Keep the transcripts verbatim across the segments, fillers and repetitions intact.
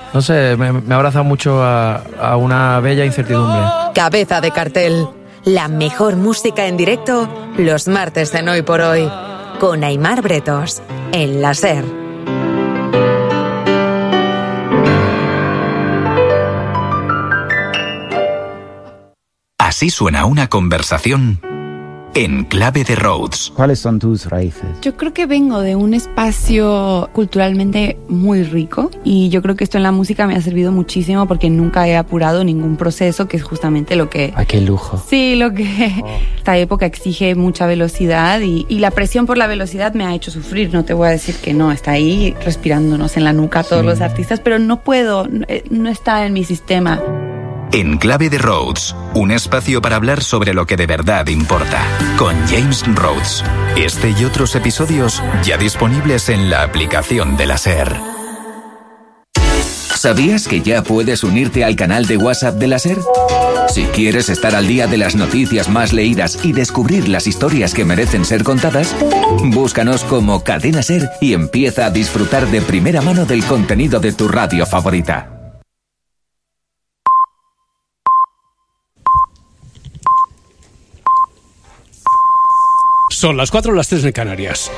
no sé, me, me ha abrazado mucho a, a una bella incertidumbre. Cabeza de cartel. La mejor música en directo los martes en Hoy por Hoy. Con Aimar Bretos, en la SER. Así suena una conversación en Clave de Rhodes. ¿Cuáles son tus raíces? Yo creo que vengo de un espacio culturalmente muy rico y yo creo que esto en la música me ha servido muchísimo porque nunca he apurado ningún proceso, que es justamente lo que... ¡Ay, qué lujo! Sí, lo que... Oh. Esta época exige mucha velocidad y, y la presión por la velocidad me ha hecho sufrir. No te voy a decir que no, está ahí respirándonos en la nuca todos sí. los artistas, pero no puedo, no está en mi sistema. En Clave de Rhodes, un espacio para hablar sobre lo que de verdad importa, con James Rhodes. Este y otros episodios ya disponibles en la aplicación de la SER. ¿Sabías que ya puedes unirte al canal de WhatsApp de la SER? Si quieres estar al día de las noticias más leídas y descubrir las historias que merecen ser contadas, búscanos como Cadena SER y empieza a disfrutar de primera mano del contenido de tu radio favorita. Son las cuatro, las tres en Canarias.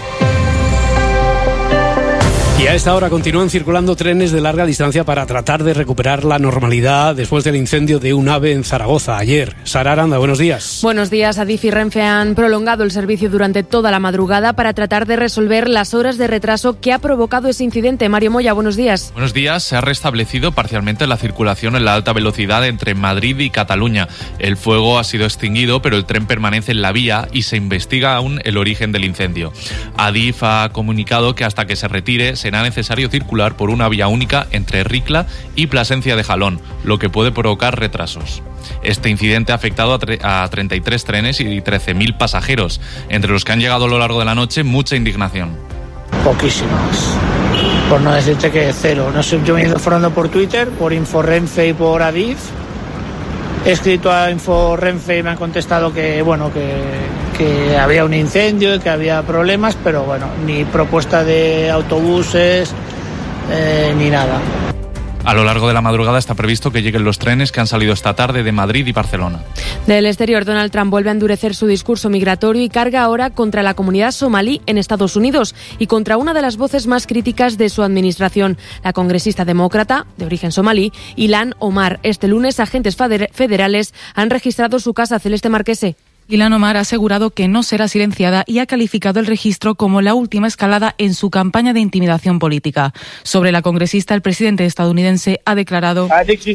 Y a esta hora continúan circulando trenes de larga distancia para tratar de recuperar la normalidad después del incendio de un AVE en Zaragoza ayer. Sara Aranda, buenos días. Buenos días. Adif y Renfe han prolongado el servicio durante toda la madrugada para tratar de resolver las horas de retraso que ha provocado ese incidente. Mario Moya, buenos días. Buenos días. Se ha restablecido parcialmente la circulación en la alta velocidad entre Madrid y Cataluña. El fuego ha sido extinguido, pero el tren permanece en la vía y se investiga aún el origen del incendio. Adif ha comunicado que hasta que se retire será necesario circular por una vía única entre Ricla y Plasencia de Jalón, lo que puede provocar retrasos. Este incidente ha afectado a, tre- a treinta y tres trenes y trece mil pasajeros, entre los que han llegado a lo largo de la noche mucha indignación. Poquísimas, por no decirte que cero. No sé, yo me he ido informando por Twitter, por Inforrenfe y por Adif. He escrito a Inforrenfe y me han contestado que bueno que, que había un incendio y que había problemas, pero bueno, ni propuesta de autobuses eh, ni nada. A lo largo de la madrugada está previsto que lleguen los trenes que han salido esta tarde de Madrid y Barcelona. Del exterior, Donald Trump vuelve a endurecer su discurso migratorio y carga ahora contra la comunidad somalí en Estados Unidos y contra una de las voces más críticas de su administración, la congresista demócrata de origen somalí, Ilhan Omar. Este lunes, agentes federales han registrado su casa. Celeste Marquese. Ilhan Omar ha asegurado que no será silenciada y ha calificado el registro como la última escalada en su campaña de intimidación política. Sobre la congresista, el presidente estadounidense ha declarado: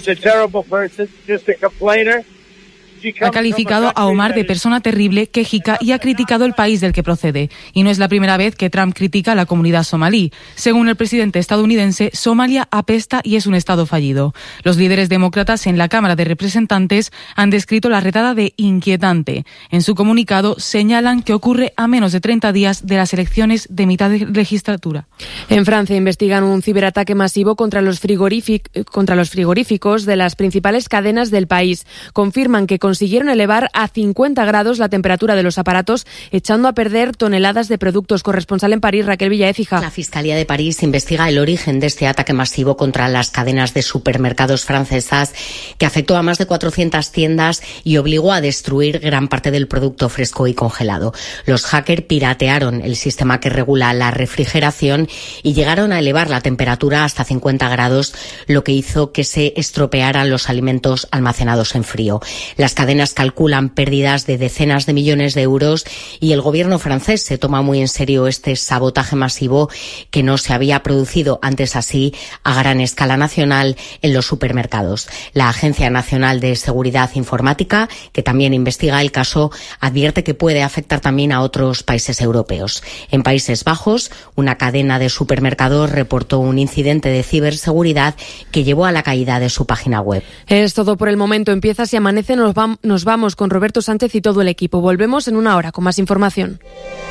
Ha calificado a Omar de persona terrible, quejica y ha criticado el país del que procede. Y no es la primera vez que Trump critica a la comunidad somalí. Según el presidente estadounidense, Somalia apesta y es un estado fallido. Los líderes demócratas en la Cámara de Representantes han descrito la redada de inquietante. En su comunicado señalan que ocurre a menos de treinta días de las elecciones de mitad de legislatura. En Francia investigan un ciberataque masivo contra los, frigorífic- contra los frigoríficos de las principales cadenas del país. Confirman que consiguieron elevar a cincuenta grados la temperatura de los aparatos, echando a perder toneladas de productos. Corresponsal en París, Raquel Villaécija. La Fiscalía de París investiga el origen de este ataque masivo contra las cadenas de supermercados francesas, que afectó a más de cuatrocientas tiendas y obligó a destruir gran parte del producto fresco y congelado. Los hackers piratearon el sistema que regula la refrigeración y llegaron a elevar la temperatura hasta cincuenta grados, lo que hizo que se estropearan los alimentos almacenados en frío. Las cadenas calculan pérdidas de decenas de millones de euros y el gobierno francés se toma muy en serio este sabotaje masivo que no se había producido antes así a gran escala nacional en los supermercados. La Agencia Nacional de Seguridad Informática, que también investiga el caso, advierte que puede afectar también a otros países europeos. En Países Bajos, una cadena de supermercados reportó un incidente de ciberseguridad que llevó a la caída de su página web. Es todo por el momento. Empieza Si Amanece. Nos, va, nos vamos con Roberto Sánchez y todo el equipo. Volvemos en una hora con más información.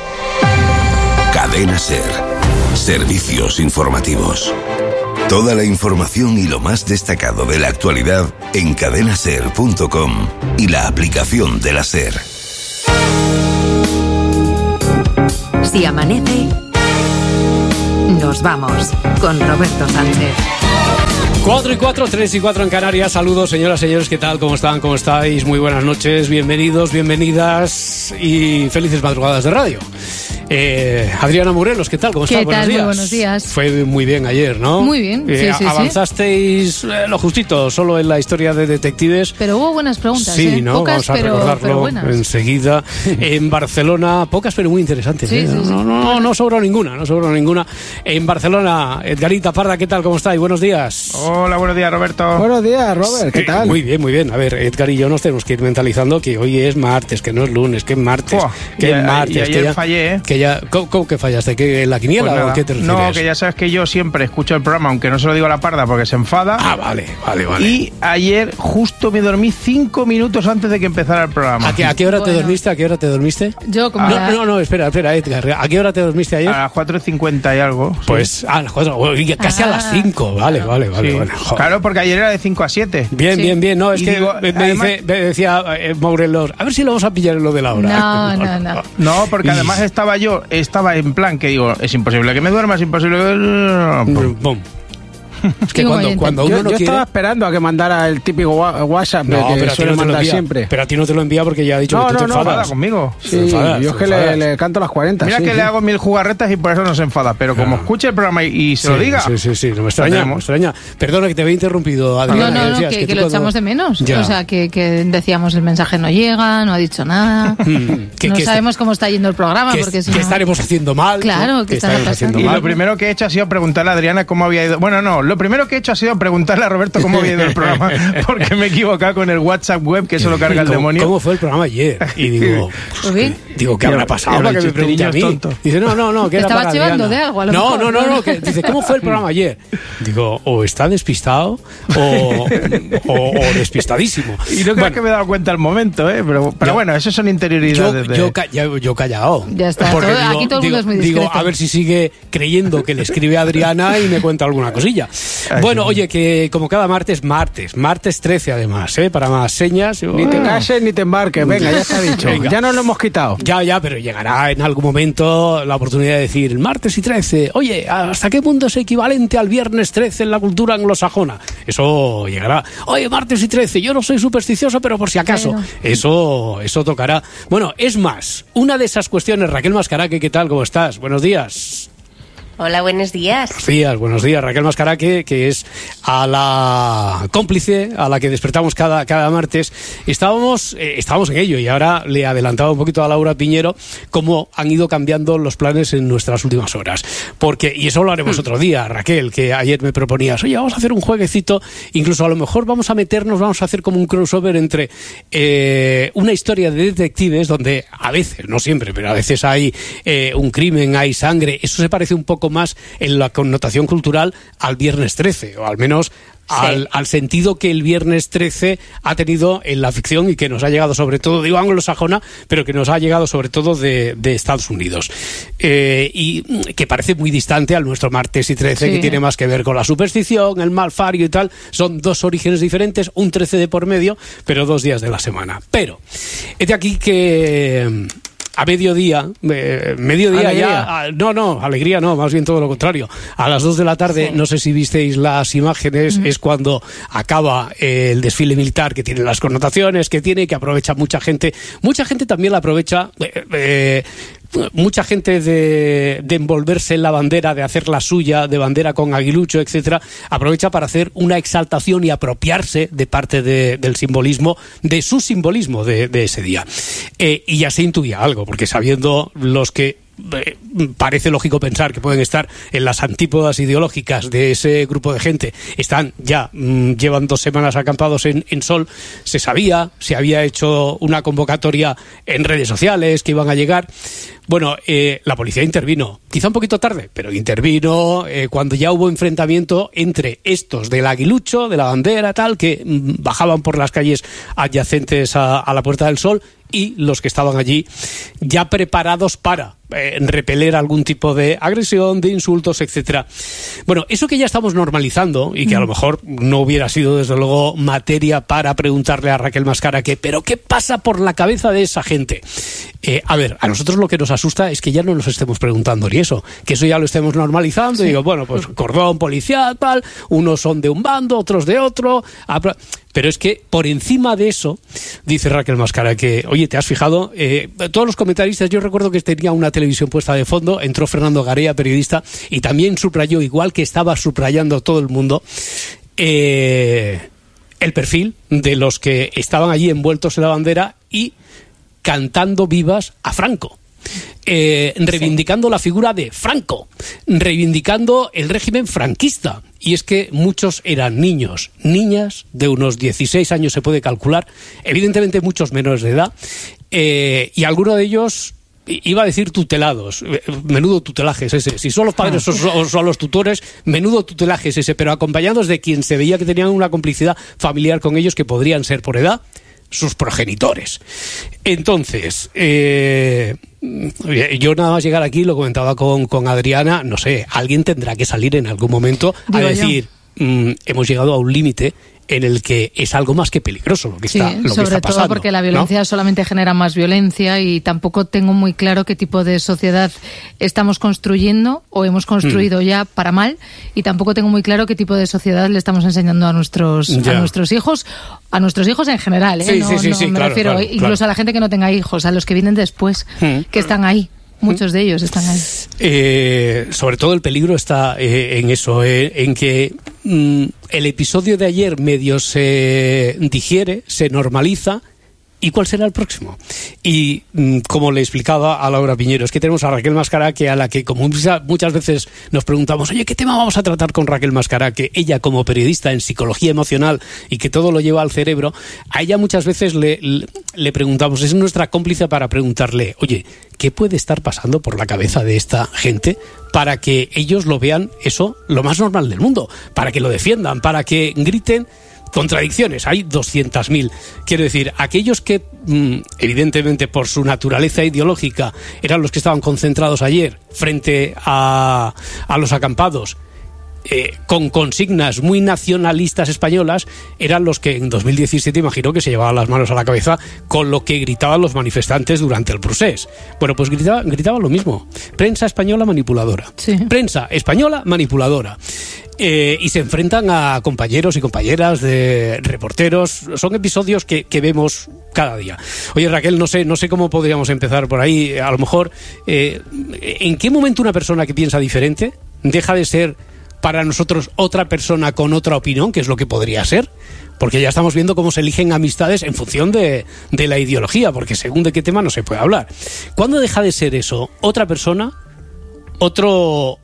Cadena SER. Servicios informativos. Toda la información y lo más destacado de la actualidad en cadena ser punto com y la aplicación de la SER. Si amanece, nos vamos con Roberto Sánchez. cuatro y cuatro, tres y cuatro en Canarias. Saludos, señoras, señores, ¿qué tal? ¿Cómo están? ¿Cómo estáis? Muy buenas noches, bienvenidos, bienvenidas y felices madrugadas de radio. Eh, Adriana Morelos, ¿qué tal? ¿Cómo estás? ¿Qué Buenos tal? días. Muy buenos días. Fue muy bien ayer, ¿no? Muy bien, eh, sí, sí, Avanzasteis sí. Eh, lo justito, solo en la historia de detectives. Pero hubo buenas preguntas, Sí, ¿eh? ¿no? Pocas, Vamos a pero, recordarlo pero buenas. enseguida. En Barcelona, pocas pero muy interesantes. Sí, ¿eh? sí, sí. No, no, no, no sobró ninguna, no sobró ninguna. En Barcelona, Edgarita Parda, ¿qué tal? ¿Cómo estáis? Buenos días. Hola, buenos días, Roberto. Buenos días, Robert, ¿qué tal? Muy bien, muy bien. A ver, Edgar y yo nos tenemos que ir mentalizando que hoy es martes, que no es lunes, que es martes, Buah, que y, es martes. y ayer que ya, fallé, ¿eh? Que ya, ¿cómo, cómo que fallaste? ¿Que en la quiniela Pues o qué te refieres? No, que ya sabes que yo siempre escucho el programa, aunque no se lo digo a la Parda porque se enfada. Ah, vale, vale, vale. Y ayer justo me dormí cinco minutos antes de que empezara el programa. ¿A qué, a qué hora Bueno. te dormiste? ¿A qué hora te dormiste? Yo como No, la- no, no, espera, espera, Edgar. ¿A qué hora te dormiste ayer? A las cuatro y cincuenta y algo. sí. Pues a las cuatro, casi a Ah. las cinco. Vale, vale, vale. Sí. vale. Joder. Claro, porque ayer era de cinco a siete. Bien, Sí. bien, bien. No, es Y que digo, me, me además- dice, me decía eh, Morelos, a ver si lo vamos a pillar en lo de la hora. No, no, no. No, porque Y- además estaba yo, estaba en plan que digo, es imposible que me duerma, es imposible que... Pum. Bum. Es que Y un cuando, oyente. cuando uno Yo, no yo quiere... estaba esperando a que mandara el típico wa- WhatsApp No, que pero a ti suele no te lo mandar envía. siempre. Pero a ti no te lo envía porque ya ha dicho No, que tú no, te no, enfadas. Enfada conmigo. Te Sí, enfadas, yo te es que le, enfadas. le canto las cuarenta. Mira sí, que sí. le hago mil jugarretas y por eso no se enfada, pero como Ah. escuche el programa y, y se Sí, lo diga... Sí, sí, sí, no me extraña, tenemos. me extraña. Perdona que te había interrumpido, Adriana. No, no, no, decías que, tú que lo cuando- echamos de menos. Ya. O sea, que, que decíamos el mensaje no llega, no ha dicho nada. Mm, que- no que- sabemos cómo está yendo el programa, que, porque si que no... estaremos haciendo mal. Claro, ¿no? que estará estaremos haciendo pasando. Y mal. lo primero que he hecho ha sido preguntarle a Adriana cómo había ido. Bueno, no, lo primero que he hecho ha sido preguntarle a Roberto cómo había ido el programa, porque me he equivocado con el WhatsApp web, que eso lo carga el ¿Cómo- demonio. ¿Cómo fue el programa ayer? Y digo, Pues bien. digo, ¿qué Y habrá habrá- pasado? y habrá Para que me dicho, pregunte a este mí. niño es tonto. Dice, no, no, no, que Te era estaba para chivando Adriana. de algo, a lo No, mejor, no, no, ¿no? no, que dice, ¿cómo fue el programa ayer? Digo, o está despistado o, o, o despistadísimo. Y no creo Bueno, que me he dado cuenta al momento, ¿eh? Pero, pero Yo- bueno, eso son Yo, interioridades. de- yo, ca- ya- yo callado. Ya está, Porque todo- aquí todo el mundo es muy digo, discreto. a ver si sigue creyendo que le escribe a Adriana y me cuenta alguna cosilla. Ay, Bueno, sí. oye, que como cada martes, martes, martes trece además, ¿eh? Para más señas. Ni te cases ni te embarques, venga, ya está dicho. Venga. Ya nos lo hemos quitado. Ya, ya, pero llegará en algún momento la oportunidad de decir, martes y trece, oye, ¿hasta qué punto es equivalente al viernes trece en la cultura anglosajona? Eso llegará. Oye, martes y trece, yo no soy supersticioso, pero por si acaso. Bueno. Eso, eso tocará. Bueno, es más, una de esas cuestiones, Raquel Mascaraque, ¿qué tal? ¿Cómo estás? Buenos días. Hola, buenos días. Buenos días, buenos días. Raquel Mascaraque, que es a la cómplice, a la que despertamos cada, cada martes. Estábamos, eh, estábamos en ello y ahora le adelantaba un poquito a Laura Piñero cómo han ido cambiando los planes en nuestras últimas horas. Porque, y eso lo haremos otro día, Raquel, que ayer me proponías, oye, vamos a hacer un jueguecito, incluso a lo mejor vamos a meternos, vamos a hacer como un crossover entre eh, una historia de detectives donde a veces, no siempre, pero a veces hay eh, un crimen, hay sangre. Eso se parece un poco más en la connotación cultural al viernes trece, o al menos al, Sí. al sentido que el viernes trece ha tenido en la ficción y que nos ha llegado sobre todo, digo anglosajona, pero que nos ha llegado sobre todo de, de Estados Unidos. Eh, y mm, que parece muy distante al nuestro martes y trece, Sí. que tiene más que ver con la superstición, el malfario y tal. Son dos orígenes diferentes, un trece de por medio, pero dos días de la semana. Pero, es de aquí que... A mediodía, eh, mediodía Alegría. ya, a- no, no, alegría no, más bien todo lo contrario. A las dos de la tarde, Sí. no sé si visteis las imágenes, es cuando acaba eh, el desfile militar, que tiene las connotaciones que tiene, que aprovecha mucha gente. Mucha gente también la aprovecha, eh, eh, mucha gente de, de envolverse en la bandera, de hacer la suya, de bandera con aguilucho, etcétera, aprovecha para hacer una exaltación y apropiarse de parte de- del simbolismo, de su simbolismo de, de ese día. Eh, y ya se intuía algo, porque sabiendo los que eh, parece lógico pensar que pueden estar en las antípodas ideológicas de ese grupo de gente, están ya, mm, llevan dos semanas acampados en, en Sol, se sabía, se había hecho una convocatoria en redes sociales que iban a llegar. Bueno, eh, la policía intervino, quizá un poquito tarde, pero intervino eh, cuando ya hubo enfrentamiento entre estos del aguilucho, de la bandera, tal, que mm, bajaban por las calles adyacentes a, a la Puerta del Sol, y los que estaban allí ya preparados para eh, repeler algún tipo de agresión, de insultos, etcétera. Bueno, eso que ya estamos normalizando y que a lo mejor no hubiera sido desde luego materia para preguntarle a Raquel Mascaraque, pero ¿qué pasa por la cabeza de esa gente? Eh, a ver, a nosotros lo que nos asusta es que ya no nos estemos preguntando ni eso, que eso ya lo estemos normalizando. Sí. Y digo, bueno, pues cordón policial, tal, unos son de un bando, otros de otro. Pero es que por encima de eso, dice Raquel Mascara, que, oye, ¿te has fijado? Eh, todos los comentaristas, yo recuerdo que tenía una televisión puesta de fondo, entró Fernando Garea, periodista, y también subrayó, igual que estaba subrayando todo el mundo, eh, el perfil de los que estaban allí envueltos en la bandera y cantando vivas a Franco. Eh, reivindicando sí. la figura de Franco, reivindicando el régimen franquista. Y es que muchos eran niños, niñas de unos dieciséis años se puede calcular, evidentemente muchos menores de edad, eh, y alguno de ellos, iba a decir tutelados, menudo tutelaje es ese, si son los padres ah. o son los tutores, menudo tutelaje es ese, pero acompañados de quien se veía que tenían una complicidad familiar con ellos que podrían ser por edad sus progenitores. Entonces, eh, yo nada más llegar aquí, lo comentaba con, con Adriana, no sé, alguien tendrá que salir en algún momento a Digo decir, mmm, hemos llegado a un límite en el que es algo más que peligroso lo que sí, está, lo sobre que está pasando, todo porque la violencia, ¿no?, solamente genera más violencia, y tampoco tengo muy claro qué tipo de sociedad estamos construyendo o hemos construido mm. ya para mal, y tampoco tengo muy claro qué tipo de sociedad le estamos enseñando a nuestros ya. a nuestros hijos, a nuestros hijos en general, ¿eh? Sí, no, sí, sí, no, sí, me claro, refiero claro, incluso claro. a la gente que no tenga hijos, a los que vienen después, mm. que están ahí. Muchos de ellos están ahí. Eh, sobre todo el peligro está eh, en eso, eh, en que mm, el episodio de ayer medio se digiere, se normaliza. ¿Y cuál será el próximo? Y mm, como le explicaba a Laura Piñero, es que tenemos a Raquel Mascara, que a la que como muchas veces nos preguntamos, oye, ¿qué tema vamos a tratar con Raquel Mascara? Que ella, como periodista en psicología emocional y que todo lo lleva al cerebro, a ella muchas veces le, le, le preguntamos, es nuestra cómplice para preguntarle, oye, ¿qué puede estar pasando por la cabeza de esta gente para que ellos lo vean eso lo más normal del mundo? Para que lo defiendan, para que griten. Contradicciones, hay doscientas mil. Quiero decir, aquellos que, mmm, evidentemente por su naturaleza ideológica, eran los que estaban concentrados ayer frente a, a los acampados, eh, con consignas muy nacionalistas españolas, eran los que en dos mil diecisiete, imagino que se llevaban las manos a la cabeza con lo que gritaban los manifestantes durante el procés. Bueno, pues gritaban, gritaban lo mismo. Prensa española manipuladora. Sí. Prensa española manipuladora. Eh, y se enfrentan a compañeros y compañeras de reporteros. Son episodios que, que vemos cada día. Oye, Raquel, no sé, no sé cómo podríamos empezar por ahí. A lo mejor, eh, ¿en qué momento una persona que piensa diferente deja de ser para nosotros otra persona con otra opinión, que es lo que podría ser? Porque ya estamos viendo cómo se eligen amistades en función de, de la ideología, porque según de qué tema no se puede hablar. ¿Cuándo deja de ser eso otra persona, otro...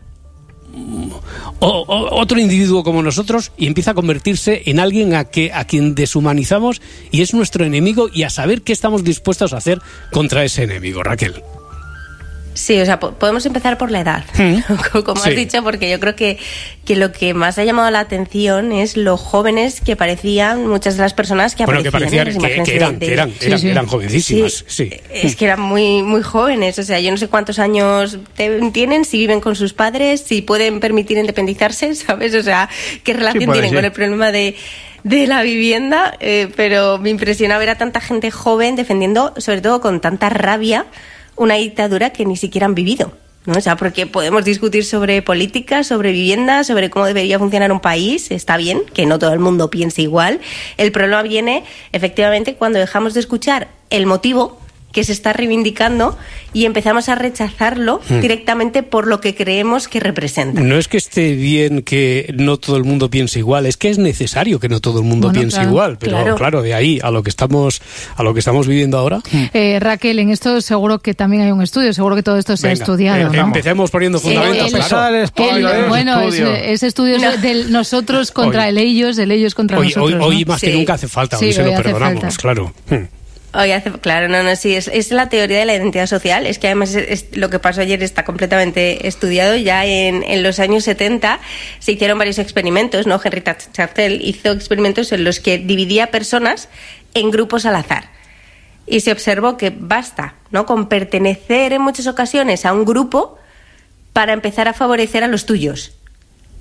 O, o, otro individuo como nosotros, y empieza a convertirse en alguien a, que, a quien deshumanizamos y es nuestro enemigo, y a saber qué estamos dispuestos a hacer contra ese enemigo? Raquel. Sí, o sea, po- podemos empezar por la edad, ¿Mm? como sí. has dicho, porque yo creo que, que lo que más ha llamado la atención es lo jóvenes que parecían muchas de las personas que bueno, aparecían que en las que, imágenes que eran, de, de... que eran, Sí, eran, sí. eran jovencísimas. Sí. Sí. Es que eran muy, muy jóvenes, o sea, yo no sé cuántos años te, tienen, si viven con sus padres, si pueden permitir independizarse, ¿sabes? O sea, qué relación sí, tienen ser. con el problema de... de la vivienda, eh, pero me impresiona ver a tanta gente joven defendiendo, sobre todo con tanta rabia, una dictadura que ni siquiera han vivido, ¿no? O sea, porque podemos discutir sobre política, sobre vivienda, sobre cómo debería funcionar un país, está bien, que no todo el mundo piense igual. El problema viene, efectivamente, cuando dejamos de escuchar el motivo que se está reivindicando y empezamos a rechazarlo hmm. directamente por lo que creemos que representa. No es que esté bien que no todo el mundo piense igual, es que es necesario que no todo el mundo bueno, piense claro, igual, pero claro. claro, de ahí a lo que estamos a lo que estamos viviendo ahora. Eh, Raquel, en esto seguro que también hay un estudio, seguro que todo esto se Venga, ha estudiado, eh, ¿no? Empecemos poniendo fundamentos. Sí, el, claro. el, el, el, bueno, estudio. es, ese estudio no. del nosotros contra hoy, el ellos, el ellos contra hoy, nosotros. Hoy, ¿no? hoy más sí. que nunca hace falta, sí, hoy se hoy lo perdonamos, falta. claro. Hmm. Hoy hace, claro, no, no, sí, es, es la teoría de la identidad social. Es que además es, es, lo que pasó ayer está completamente estudiado. Ya en, en los años setenta se hicieron varios experimentos, ¿no? Henry Chaptel hizo experimentos en los que dividía personas en grupos al azar. Y se observó que basta, ¿no?, con pertenecer en muchas ocasiones a un grupo para empezar a favorecer a los tuyos.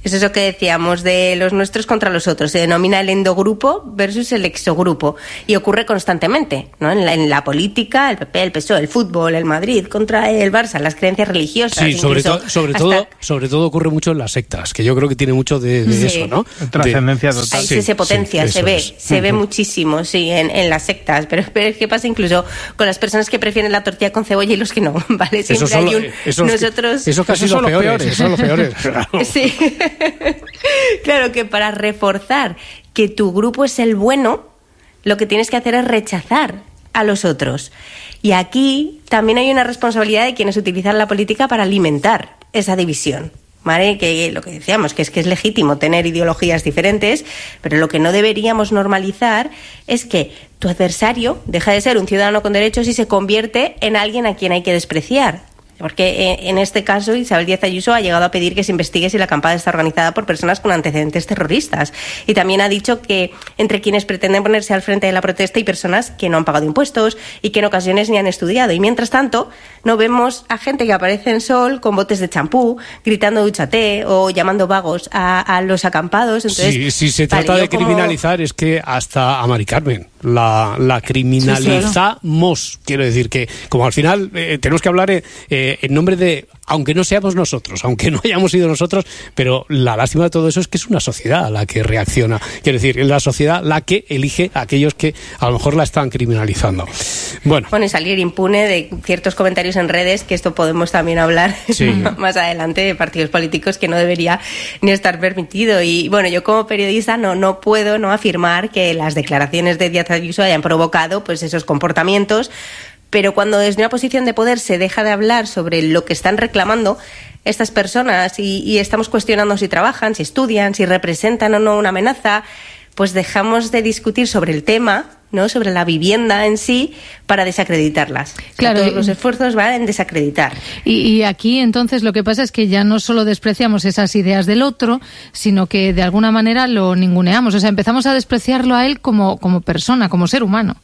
Es eso que decíamos de los nuestros contra los otros. Se denomina el endogrupo versus el exogrupo. Y ocurre constantemente, ¿no? En la, en la política, el P P, el P S O E, el fútbol, el Madrid contra el Barça, las creencias religiosas. Sí, sobre, to- sobre, hasta... todo, sobre todo ocurre mucho en las sectas, que yo creo que tiene mucho de, de sí. eso, ¿no? Trascendencia total. Ahí sí, se potencia, sí, se ve, es. se uh-huh. ve muchísimo, sí, en, en las sectas. Pero, pero ¿qué pasa incluso con las personas que prefieren la tortilla con cebolla y los que no? ¿Vale? Siempre Eso hay un... Esos, nosotros... Eso casi esos son los peores. peores. Son los peores. Claro. Sí. Claro que para reforzar que tu grupo es el bueno, lo que tienes que hacer es rechazar a los otros. Y aquí también hay una responsabilidad de quienes utilizan la política para alimentar esa división. ¿Vale? Que lo que decíamos, que es que es legítimo tener ideologías diferentes, pero lo que no deberíamos normalizar es que tu adversario deja de ser un ciudadano con derechos y se convierte en alguien a quien hay que despreciar. Porque en este caso Isabel Díaz Ayuso ha llegado a pedir que se investigue si la acampada está organizada por personas con antecedentes terroristas. Y también ha dicho que entre quienes pretenden ponerse al frente de la protesta hay personas que no han pagado impuestos y que en ocasiones ni han estudiado. Y mientras tanto, no vemos a gente que aparece en Sol con botes de champú, gritando dúchate o llamando vagos a, a los acampados. Entonces, sí, si se trata vale, de como... criminalizar, es que hasta a Mari Carmen la, la criminalizamos. Sí, claro. Quiero decir que, como al final eh, tenemos que hablar eh, eh, en nombre de, aunque no seamos nosotros, aunque no hayamos sido nosotros, pero la lástima de todo eso es que es una sociedad la que reacciona. Quiero decir, es la sociedad la que elige a aquellos que a lo mejor la están criminalizando. Bueno, bueno y salir impune de ciertos comentarios en redes, que esto podemos también hablar sí. más adelante, de partidos políticos, que no debería ni estar permitido. Y bueno, yo como periodista no, no puedo no afirmar que las declaraciones de Díaz Ayuso hayan provocado pues esos comportamientos. Pero cuando desde una posición de poder se deja de hablar sobre lo que están reclamando estas personas y, y estamos cuestionando si trabajan, si estudian, si representan o no una amenaza, pues dejamos de discutir sobre el tema, ¿no? Sobre la vivienda en sí, para desacreditarlas. Claro, o sea, todos los esfuerzos van en desacreditar. Y, y aquí entonces lo que pasa es que ya no solo despreciamos esas ideas del otro, sino que de alguna manera lo ninguneamos. O sea, empezamos a despreciarlo a él como, como persona, como ser humano.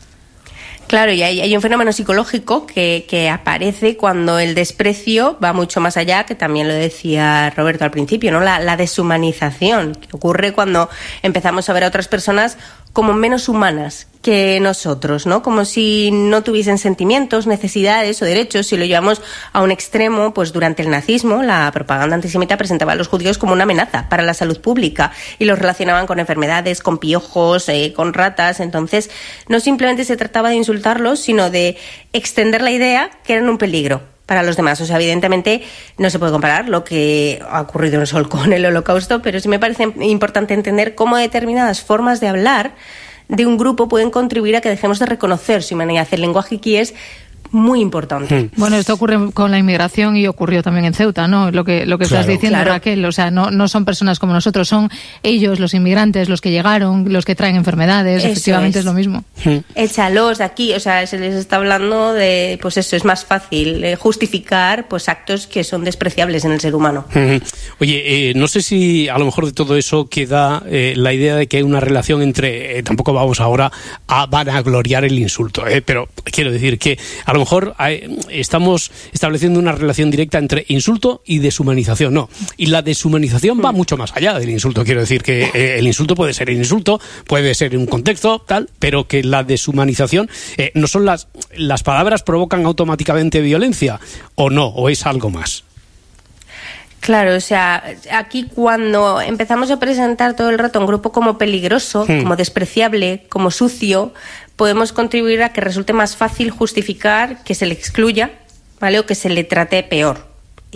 Claro, y hay, hay un fenómeno psicológico que, que aparece cuando el desprecio va mucho más allá, que también lo decía Roberto al principio, ¿no? La, la deshumanización, que ocurre cuando empezamos a ver a otras personas como menos humanas que nosotros, ¿no? Como si no tuviesen sentimientos, necesidades o derechos. Si lo llevamos a un extremo, pues durante el nazismo, la propaganda antisemita presentaba a los judíos como una amenaza para la salud pública y los relacionaban con enfermedades, con piojos, eh, con ratas. Entonces, no simplemente se trataba de insultarlos, sino de extender la idea que eran un peligro para los demás. O sea, evidentemente no se puede comparar lo que ha ocurrido en Sol con el Holocausto, pero sí me parece importante entender cómo determinadas formas de hablar de un grupo pueden contribuir a que dejemos de reconocer su humanidad. El lenguaje aquí es muy importante. Bueno, esto ocurre con la inmigración y ocurrió también en Ceuta, ¿no? Lo que lo que claro, estás diciendo, claro. Raquel, o sea, no no son personas como nosotros, son ellos, los inmigrantes, los que llegaron, los que traen enfermedades, eso efectivamente es. es lo mismo. Échalos de aquí, o sea, se les está hablando de, pues eso, es más fácil eh, justificar pues actos que son despreciables en el ser humano. Oye, eh, no sé si a lo mejor de todo eso queda eh, la idea de que hay una relación entre, eh, tampoco vamos ahora a vanagloriar el insulto, eh, pero quiero decir que a lo mejor hay, estamos estableciendo una relación directa entre insulto y deshumanización. No, y la deshumanización va mucho más allá del insulto. Quiero decir que eh, el insulto puede ser el insulto, puede ser en un contexto, tal, pero que la deshumanización eh, no son las, las palabras provocan automáticamente violencia, o no, o es algo más. Claro, o sea, aquí cuando empezamos a presentar todo el rato a un grupo como peligroso, hmm. como despreciable, como sucio, podemos contribuir a que resulte más fácil justificar que se le excluya, ¿vale? O que se le trate peor.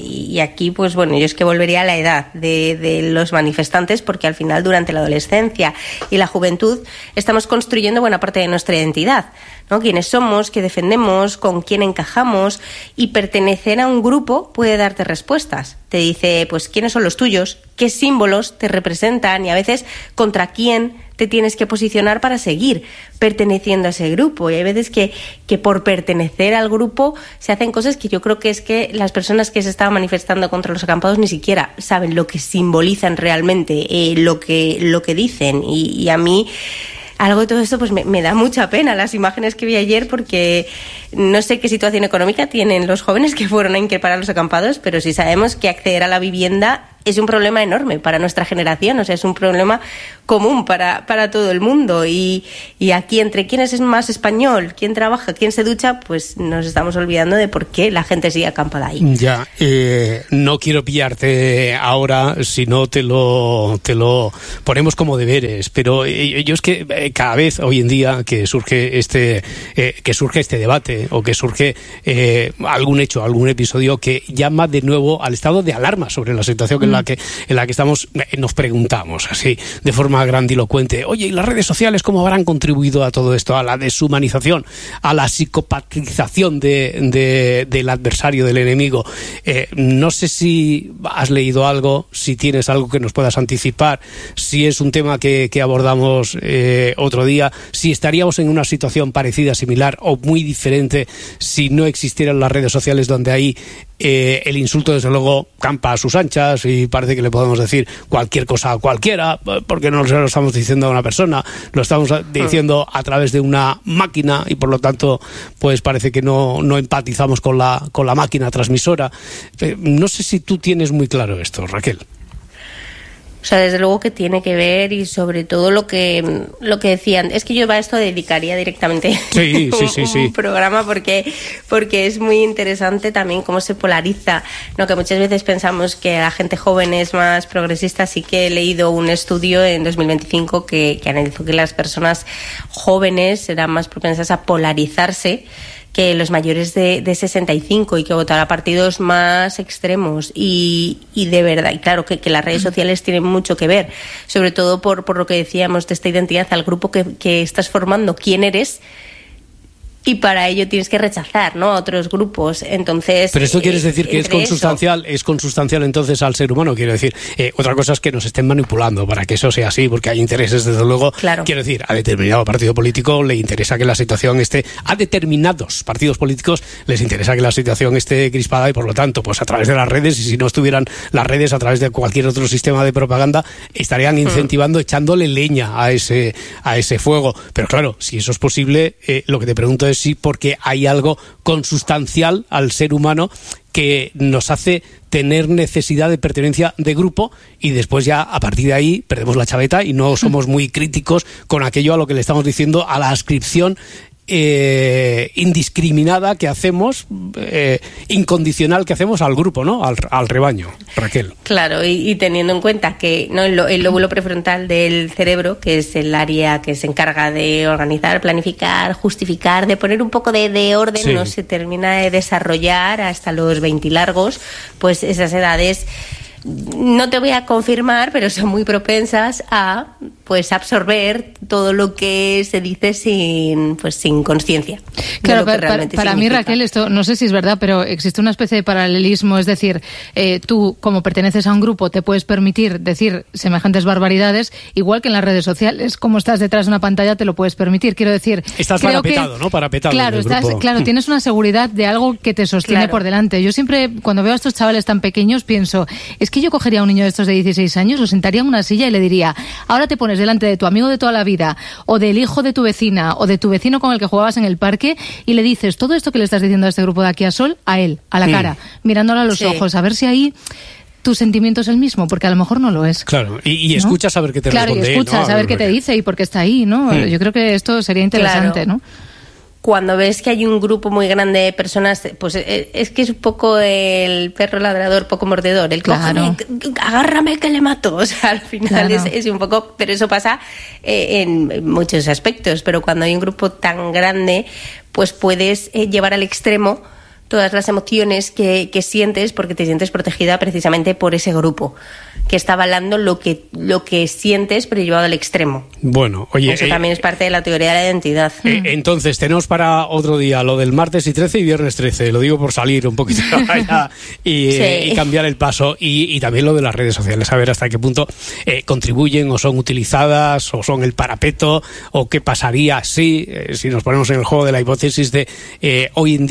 Y aquí, pues bueno, yo es que volvería a la edad de, de los manifestantes, porque al final, durante la adolescencia y la juventud, estamos construyendo buena parte de nuestra identidad, ¿no? Quiénes somos, qué defendemos, con quién encajamos, y pertenecer a un grupo puede darte respuestas. Te dice, pues, quiénes son los tuyos, qué símbolos te representan y a veces contra quién te tienes que posicionar para seguir perteneciendo a ese grupo. Y hay veces que, que por pertenecer al grupo se hacen cosas que yo creo que es que las personas que se estaban manifestando contra los acampados ni siquiera saben lo que simbolizan realmente, eh, lo que, lo que dicen. Y, y a mí algo de todo esto pues me, me da mucha pena, las imágenes que vi ayer, porque no sé qué situación económica tienen los jóvenes que fueron a increpar a los acampados, pero sí sabemos que acceder a la vivienda es un problema enorme para nuestra generación, o sea, es un problema común para, para todo el mundo. Y, y aquí, entre quién es más español, quién trabaja, quién se ducha, pues nos estamos olvidando de por qué la gente sigue acampada ahí. Ya, eh, no quiero pillarte ahora, si no te lo, te lo ponemos como deberes, pero eh, yo es que eh, cada vez hoy en día que surge este, eh, que surge este debate o que surge eh, algún hecho, algún episodio que llama de nuevo al estado de alarma sobre la situación en la que en la que estamos, eh, nos preguntamos así de forma grandilocuente, oye, ¿y las redes sociales cómo habrán contribuido a todo esto, a la deshumanización, a la psicopatización de, de, del adversario, del enemigo? Eh, no sé si has leído algo, si tienes algo que nos puedas anticipar, si es un tema que, que abordamos eh, otro día, si estaríamos en una situación parecida, similar o muy diferente si no existieran las redes sociales, donde ahí eh, el insulto desde luego campa a sus anchas y parece que le podemos decir cualquier cosa a cualquiera, porque no lo estamos diciendo a una persona, lo estamos diciendo a través de una máquina y por lo tanto pues parece que no, no empatizamos con la, con la máquina transmisora. Eh, no sé si tú tienes muy claro esto, Raquel. O sea, desde luego que tiene que ver, y sobre todo lo que lo que decían, es que yo a esto dedicaría directamente sí, sí, sí, un, sí. un programa porque porque es muy interesante también cómo se polariza, ¿no? Que muchas veces pensamos que la gente joven es más progresista. Sí que he leído un estudio en dos mil veinticinco que, que analizó que las personas jóvenes eran más propensas a polarizarse que los mayores de, de sesenta y cinco, y que votar a partidos más extremos. Y, y de verdad, y claro, que, que las redes sociales tienen mucho que ver, sobre todo por, por lo que decíamos de esta identidad al grupo que, que estás formando, quién eres, y para ello tienes que rechazar, ¿no?, a otros grupos. Entonces, pero esto quieres decir que es consustancial, eso. es consustancial entonces al ser humano, quiero decir. Eh, otra cosa es que nos estén manipulando para que eso sea así, porque hay intereses, desde luego. Claro. Quiero decir, a determinado partido político le interesa que la situación esté, a determinados partidos políticos les interesa que la situación esté crispada, y por lo tanto, pues a través de las redes, y si no estuvieran las redes, a través de cualquier otro sistema de propaganda, estarían incentivando, hmm. echándole leña a ese, a ese fuego. Pero claro, si eso es posible, eh, lo que te pregunto es sí, porque hay algo consustancial al ser humano que nos hace tener necesidad de pertenencia de grupo, y después ya a partir de ahí perdemos la chaveta y no somos muy críticos con aquello a lo que le estamos diciendo, a la ascripción Eh, indiscriminada que hacemos, eh, incondicional que hacemos al grupo, ¿no? Al, al rebaño, Raquel. Claro, y, y teniendo en cuenta que, ¿no?, el, el lóbulo prefrontal del cerebro, que es el área que se encarga de organizar, planificar, justificar, de poner un poco de, de orden, sí. no se termina de desarrollar hasta los veinte largos, pues esas edades, no te voy a confirmar, pero son muy propensas a pues absorber todo lo que se dice sin pues sin conciencia. Claro, para, para, para mí, Raquel, esto no sé si es verdad, pero existe una especie de paralelismo, es decir, eh, tú como perteneces a un grupo te puedes permitir decir semejantes barbaridades, igual que en las redes sociales, como estás detrás de una pantalla te lo puedes permitir. Quiero decir, estás parapetado, que, ¿no? Parapetado. Claro, estás, claro, tienes una seguridad de algo que te sostiene claro. por delante. Yo siempre, cuando veo a estos chavales tan pequeños, pienso, es que yo cogería a un niño de estos de dieciséis años, lo sentaría en una silla y le diría, ahora te pones delante de tu amigo de toda la vida, o del hijo de tu vecina, o de tu vecino con el que jugabas en el parque, y le dices todo esto que le estás diciendo a este grupo de aquí a Sol, a él, a la sí. cara, mirándolo a los sí. ojos, a ver si ahí tu sentimiento es el mismo, porque a lo mejor no lo es. Claro, y, y escuchas ¿no? a ver qué te claro, responde. Claro, y escuchas ¿no? a ver qué te dice y por qué está ahí, ¿no? Mm. Yo creo que esto sería interesante, claro. ¿no? Cuando ves que hay un grupo muy grande de personas, pues es que es un poco el perro ladrador, poco mordedor. El claro. cógeme, agárrame que le mato. O sea, al final claro. es, es un poco... Pero eso pasa eh, en muchos aspectos. Pero cuando hay un grupo tan grande, pues puedes eh, llevar al extremo todas las emociones que, que sientes, porque te sientes protegida precisamente por ese grupo que está avalando lo que lo que sientes, pero llevado al extremo. Bueno, oye... Eso eh, también es parte de la teoría de la identidad. Eh, entonces, tenemos para otro día lo del martes y trece y viernes trece. Lo digo por salir un poquito allá y, sí. eh, y cambiar el paso. Y, y también lo de las redes sociales, a ver hasta qué punto eh, contribuyen o son utilizadas o son el parapeto, o qué pasaría si, eh, si nos ponemos en el juego de la hipótesis de eh, hoy en día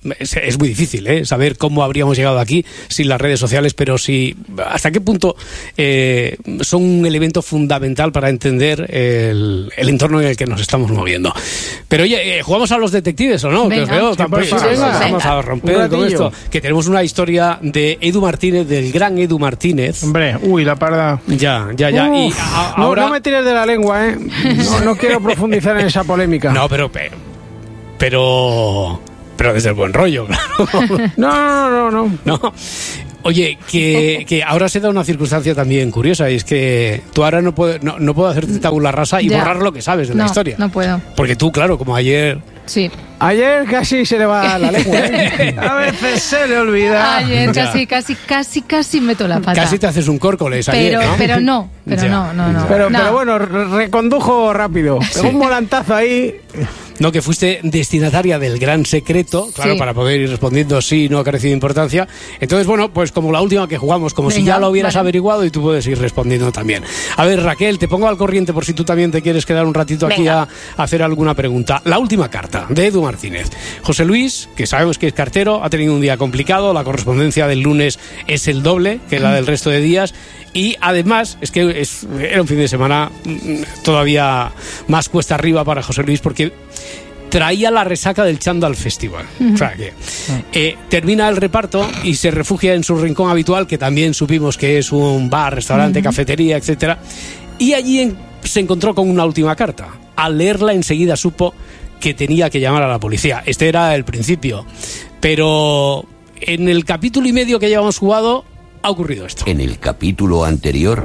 es, es muy difícil, ¿eh? Saber cómo habríamos llegado aquí sin las redes sociales, pero sí, hasta qué punto eh, son un elemento fundamental para entender el, el entorno en el que nos estamos moviendo. Pero oye, eh, ¿jugamos a los detectives o no? Venga. Que os veo tan Sí, precisos. venga. Vamos a romper con esto. Que tenemos una historia de Edu Martínez, del gran Edu Martínez. Hombre, uy, la parda. Ya, ya, ya. Uf, y a- no, ahora... no me tires de la lengua, ¿eh? No, no quiero profundizar en esa polémica. No, pero, pero, pero, pero desde el buen rollo, claro. No, no, no, no. ¿No? Oye, que, que ahora se da una circunstancia también curiosa, y es que tú ahora no puedes, no, no puedo hacerte tabula rasa y Ya. borrar lo que sabes de no, la historia. No puedo. Porque tú, claro, como ayer... Sí. Ayer casi se le va la lengua, ¿eh? A veces se le olvida. Ayer Ya. casi, casi, casi, casi meto la pata. Casi te haces un córcoles ayer, pero, ¿no? pero no, pero Ya. no, no, no. Pero, No. pero bueno, re- recondujo rápido. Pegó un volantazo ahí. No, que fuiste destinataria del gran secreto, claro, Sí. para poder ir respondiendo sí, no ha carecido importancia. Entonces, bueno, pues como la última que jugamos, como si Venga, ya lo hubieras vale. averiguado, y tú puedes ir respondiendo también. A ver, Raquel, te pongo al corriente por si tú también te quieres quedar un ratito aquí Venga. a, a hacer alguna pregunta. La última carta, de Edu Martínez. José Luis, que sabemos que es cartero, ha tenido un día complicado, la correspondencia del lunes es el doble que la del resto de días. Y además, es que es, era un fin de semana mm, todavía más cuesta arriba para José Luis, porque traía la resaca del Chandal Festival. O sea que eh, termina el reparto y se refugia en su rincón habitual, que también supimos que es un bar, restaurante, cafetería, etcétera. Y allí en- se encontró con una última carta. Al leerla enseguida supo que tenía que llamar a la policía. Este era el principio. Pero en el capítulo y medio que llevamos jugado ha ocurrido esto. En el capítulo anterior,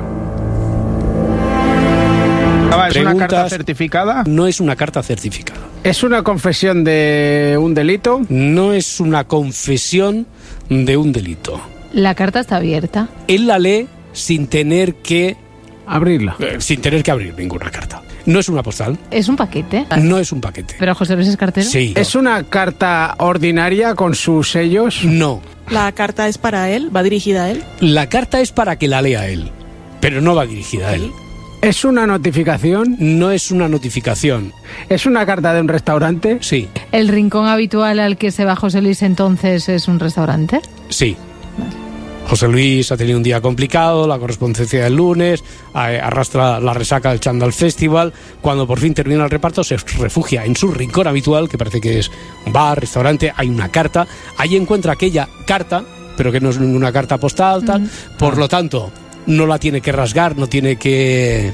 Ah, ¿Es una Preguntas. carta certificada? No es una carta certificada. ¿Es una confesión de un delito? No es una confesión de un delito. La carta está abierta. Él la lee sin tener que Abrirla. eh, sin tener que abrir ninguna carta. No es una postal, Es un paquete. no es un paquete. Pero José Luis es cartero. Sí. ¿Es una carta ordinaria con sus sellos? No. La carta es para él, va dirigida a él. La carta es para que la lea él, pero no va dirigida a él. ¿Es una notificación? No es una notificación. ¿Es una carta de un restaurante? Sí, El rincón habitual al que se va José Luis entonces es un restaurante. sí. José Luis ha tenido un día complicado, la correspondencia del lunes, eh, arrastra la resaca del Chandal Festival. Cuando por fin termina el reparto, se refugia en su rincón habitual, que parece que es un bar, restaurante, hay una carta. Ahí encuentra aquella carta, pero que no es ninguna carta postal, tal. Por lo tanto, no la tiene que rasgar, no tiene que...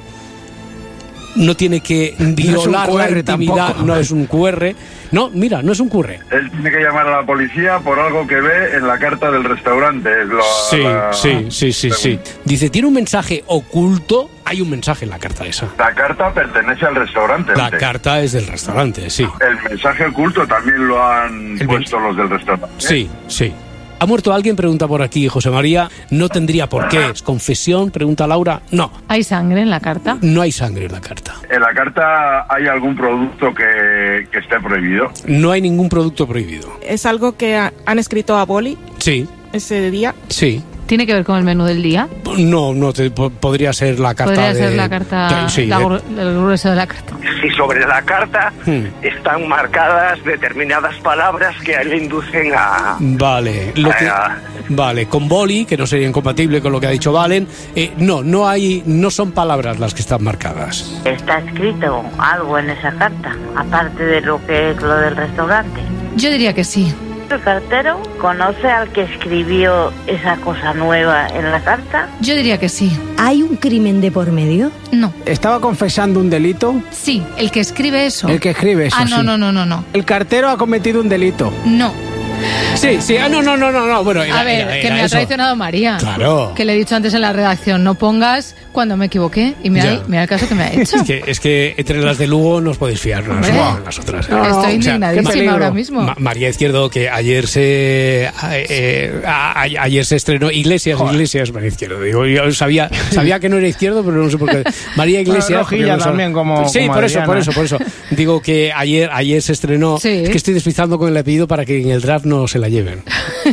No tiene que violar Q la R intimidad, tampoco. no es un Q R. No, mira, no es un Q R. Él tiene que llamar a la policía por algo que ve en la carta del restaurante. Es la- Sí, la- sí, sí, sí, sí. Dice, tiene un mensaje oculto. Hay un mensaje en la carta esa. La carta pertenece al restaurante. La carta es del restaurante, sí. El mensaje oculto también lo han puesto los del restaurante. Sí, sí. ¿Ha muerto alguien? Pregunta por aquí José María. No tendría por qué. ¿Es confesión? Pregunta Laura. No, ¿Hay sangre en la carta? no hay sangre en la carta. ¿En la carta hay algún producto que, que esté prohibido? No hay ningún producto prohibido. Es algo que ha- han escrito a boli Sí, ese día. sí. ¿Tiene que ver con el menú del día? No, no, te- po- podría ser la carta Podría de... ser la carta, de- sí, la de- gru- el grueso de la carta. Y sobre la carta Hmm. están marcadas determinadas palabras que le inducen a... Vale, lo que, a- vale, con boli, que no sería incompatible con lo que ha dicho Valen, eh, no, no hay, no son palabras las que están marcadas. ¿Está escrito algo en esa carta, aparte de lo que es lo del restaurante? Yo diría que sí. ¿El cartero conoce al que escribió esa cosa nueva en la carta? Yo diría que sí. ¿Hay un crimen de por medio? No. ¿Estaba confesando un delito? Sí, el que escribe eso. El que escribe eso, Ah, no, sí. no, no, no, no. El cartero ha cometido un delito. No. Sí, sí, ah, no, no, no, no, no, bueno, era, A ver, era- que era me ha eso. traicionado María. Claro. Que le he dicho antes en la redacción, no pongas cuando me equivoqué. Y mira, Ya. mira el caso que me ha hecho. Es que, es que entre las de Lugo no os podéis fiar unas Hombre. con las otras. No, no, Estoy indignadísima ahora mismo. Ma- María Izquierdo, que ayer se eh, eh, a- a- ayer se estrenó Iglesias, Iglesias, María Izquierdo. Digo, yo sabía, sabía que no era izquierdo, pero no sé por qué. María Iglesias. Bueno, Rojilla porque no también, solo- como- Sí, como por eso, por Adriana. eso, por eso. Digo que ayer, ayer se estrenó. Sí. Es que estoy despistando con el apellido para que en el draft no se la lleven.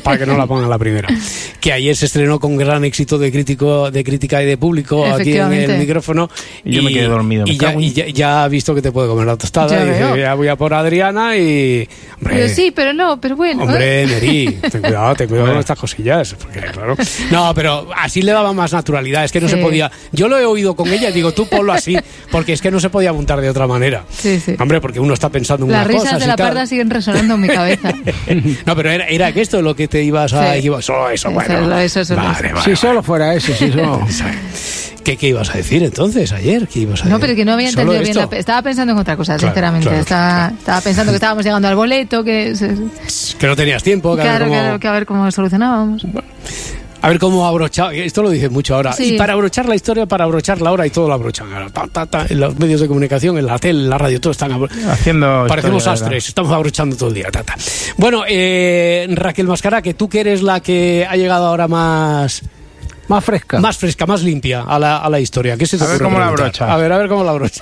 para que no la pongan la primera. Que ayer se estrenó con gran éxito de crítico, de crítica y de público aquí en el micrófono. Y yo me quedé dormido. Y, ya, y ya, ya ha visto que te puede comer la tostada. Ya y dice, veo. ya voy a por Adriana y... Hombre, Pero sí, pero no, pero bueno. Hombre, Meri, ten cuidado, ten cuidado con estas cosillas. Porque, claro. No, pero así le daba más naturalidad. Es que no Sí. se podía... Yo lo he oído con ella y digo, tú ponlo así, porque es que no se podía montar de otra manera. Sí, sí. Hombre, porque uno está pensando en Las unas risas cosas de y la tal. parda siguen resonando en mi cabeza. No, pero era, era que esto lo que te ibas a... Sí. Eso, eso, Eso, bueno. eso, eso, vale, eso. vale, Si vale. solo fuera eso, si solo... ¿Qué, ¿Qué ibas a decir entonces ayer? ¿Qué ibas a No, decir? pero que no había ¿Solo entendido bien. esto? La, estaba pensando en otra cosa, Claro, sinceramente. claro, estaba, claro. estaba pensando que estábamos llegando al boleto, que... Que no tenías tiempo, que a ver Claro, cómo... claro, que a ver cómo solucionábamos. A ver cómo abrochar, esto lo dicen mucho ahora. Sí. Y para abrochar la historia, para abrochar la hora y todo lo abrochan. Ahora, ta, ta, ta, en los medios de comunicación, en la tele, en la radio, todo están abro- Haciendo Parecemos historia, astres, ¿verdad? estamos abrochando todo el día. Ta, ta. Bueno, eh, Raquel Mascara, que tú que eres la que ha llegado ahora más... Más fresca. Más fresca, más limpia a la, a la historia. ¿Qué se te A ver ocurre cómo la preguntar? abrochas. A ver, a ver cómo la abrocha.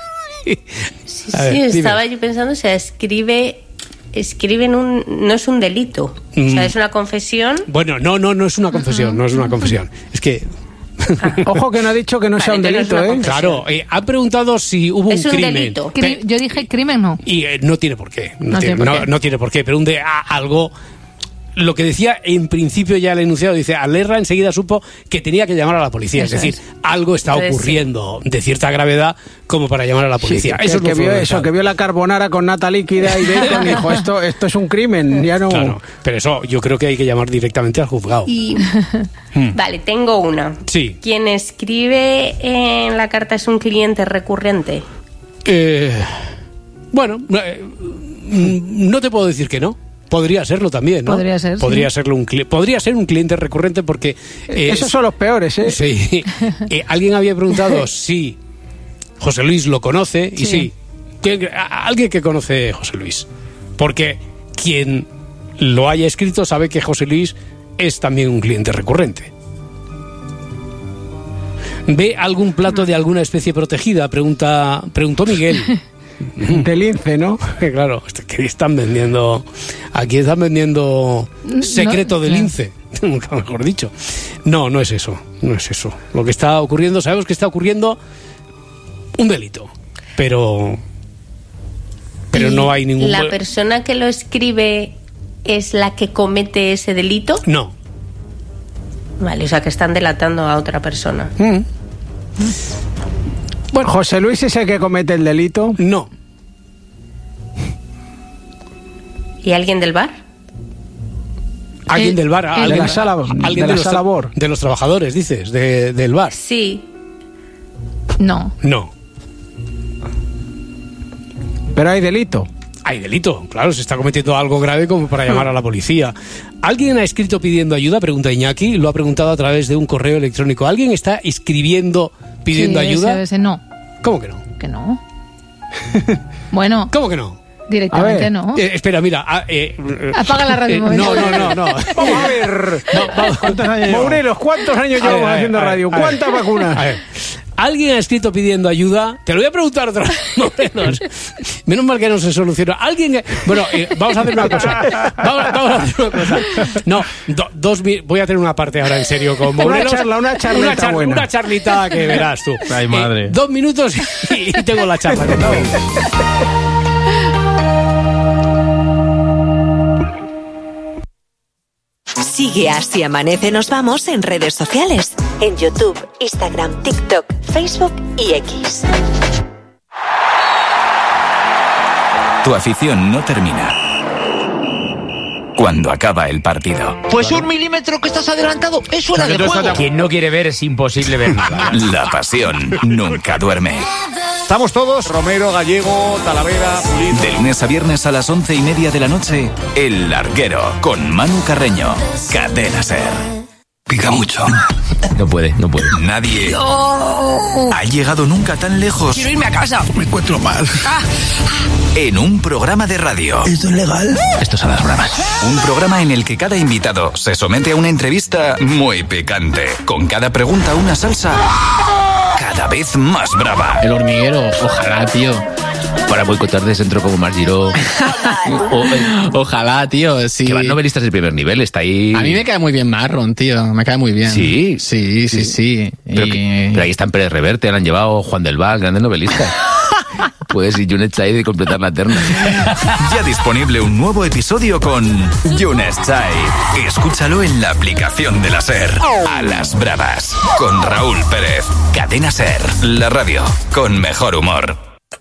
Sí, A ver, sí, dime. estaba yo pensando, o sea, escribe, escribe en un, no es un delito, o sea, Mm. es una confesión. Bueno, no, no, no es una confesión, no es una confesión. Es que... Ojo que no ha dicho que no sea un Vale, delito, pero es una ¿eh? confesión. Claro, eh, han preguntado si hubo Es un un crimen. delito. Cri- Yo dije crimen, no. Y eh, no tiene por qué. No, No tiene, tiene por no- qué. no tiene por qué. Pero un de a- algo. Lo que decía en principio ya el enunciado, dice, Alerra enseguida supo que tenía que llamar a la policía. Eso es decir, es. algo está Entonces, ocurriendo de cierta gravedad como para llamar a la policía. Sí, que, eso es que lo vio fundamental. eso, que vio la carbonara con nata líquida y bacon y dijo, esto, esto es un crimen, ya no... Claro, pero eso yo creo que hay que llamar directamente al juzgado. Y Mm. vale, tengo una. Sí. Quien escribe en la carta es un cliente recurrente. Eh, bueno, eh, mm, no te puedo decir que no. Podría serlo también, ¿no? Podría ser, Podría sí. serlo un cli- podría ser un cliente recurrente porque eh, Esos son los peores, ¿eh? Sí. Eh, alguien había preguntado si José Luis lo conoce y Sí. sí. Que- a- alguien que conoce a José Luis. Porque quien lo haya escrito sabe que José Luis es también un cliente recurrente. ¿Ve algún plato de alguna especie protegida? Pregunta, preguntó Miguel. De lince, ¿no? Que claro, que están vendiendo. Aquí están vendiendo secreto No, de claro. lince, nunca mejor dicho. No, no es eso, no es eso. Lo que está ocurriendo, sabemos que está ocurriendo un delito, pero. Pero Y no hay ningún. ¿La persona que lo escribe es la que comete ese delito? No. Vale, o sea, que están delatando a otra persona. Mm. Bueno, José Luis es el que comete el delito. No. ¿Y alguien del bar? Alguien El- del bar, el- alguien, de la sala- alguien de de, la los, sala tra- Bor. de los trabajadores, dices, de- del bar. Sí. No. No. Pero hay delito. Hay delito, claro, se está cometiendo algo grave como para llamar a la policía. ¿Alguien ha escrito pidiendo ayuda? Pregunta Iñaki, lo ha preguntado a través de un correo electrónico. ¿Alguien está escribiendo pidiendo Sí, ayuda? ese- ese no. ¿Cómo que no? Que no. Bueno, ¿Cómo que no? directamente A ver. no. Eh, espera, mira. ah, eh, eh, Apaga la radio eh, un momento. no, no, no, no. Vamos a ver. ¿Cuántos años lleva? Mourelos, ¿cuántos años A ver, llevamos a ver, haciendo a ver, radio? a ver. ¿Cuántas vacunas? A ver, ¿alguien ha escrito pidiendo ayuda? Te lo voy a preguntar otra vez. No, menos, menos mal que no se solucionó. ¿Alguien? Bueno, eh, vamos a hacer una cosa. Vamos, vamos a hacer una cosa. No, do- dos mi- voy a tener una parte ahora en serio con Una Morelos. charla, una charlita una, char- buena. una charlita que verás tú. Ay, madre. Eh, dos minutos y, y tengo la charla. Sigue Así Amanece Nos Vamos en redes sociales. En YouTube, Instagram, TikTok, Facebook y X. Tu afición no termina cuando acaba el partido. Pues un milímetro que estás adelantado es fuera de juego. Quien no quiere ver es imposible ver nada. La pasión nunca duerme. Estamos todos, Romero, Gallego, Talavera, Pulido. De lunes a viernes a las once y media de la noche, El Larguero, con Manu Carreño. Cadena Ser. Pica mucho. No puede, no puede. Nadie ha llegado nunca tan lejos Quiero irme a casa. Me encuentro mal. Ah, en un programa de radio. ¿Esto es legal? Esto es a las bravas. Un programa en el que cada invitado se somete a una entrevista muy picante, con cada pregunta una salsa cada vez más brava. El hormiguero, ojalá, tío. para boicotar de centro como Margiró. o, ojalá, tío, sí. Que van novelistas del primer nivel, está ahí... A mí me cae muy bien Marron, tío, me cae muy bien. ¿Sí? Sí, sí, sí. sí. Pero, y... que, pero ahí están Pérez Reverte, han llevado Juan del Val, grandes novelistas. Puedes ir Yunet Chai de completar la terna. Ya disponible un nuevo episodio con Yunet Chai. Escúchalo en la aplicación de la SER. A las bravas, con Raúl Pérez. Cadena SER, la radio con mejor humor.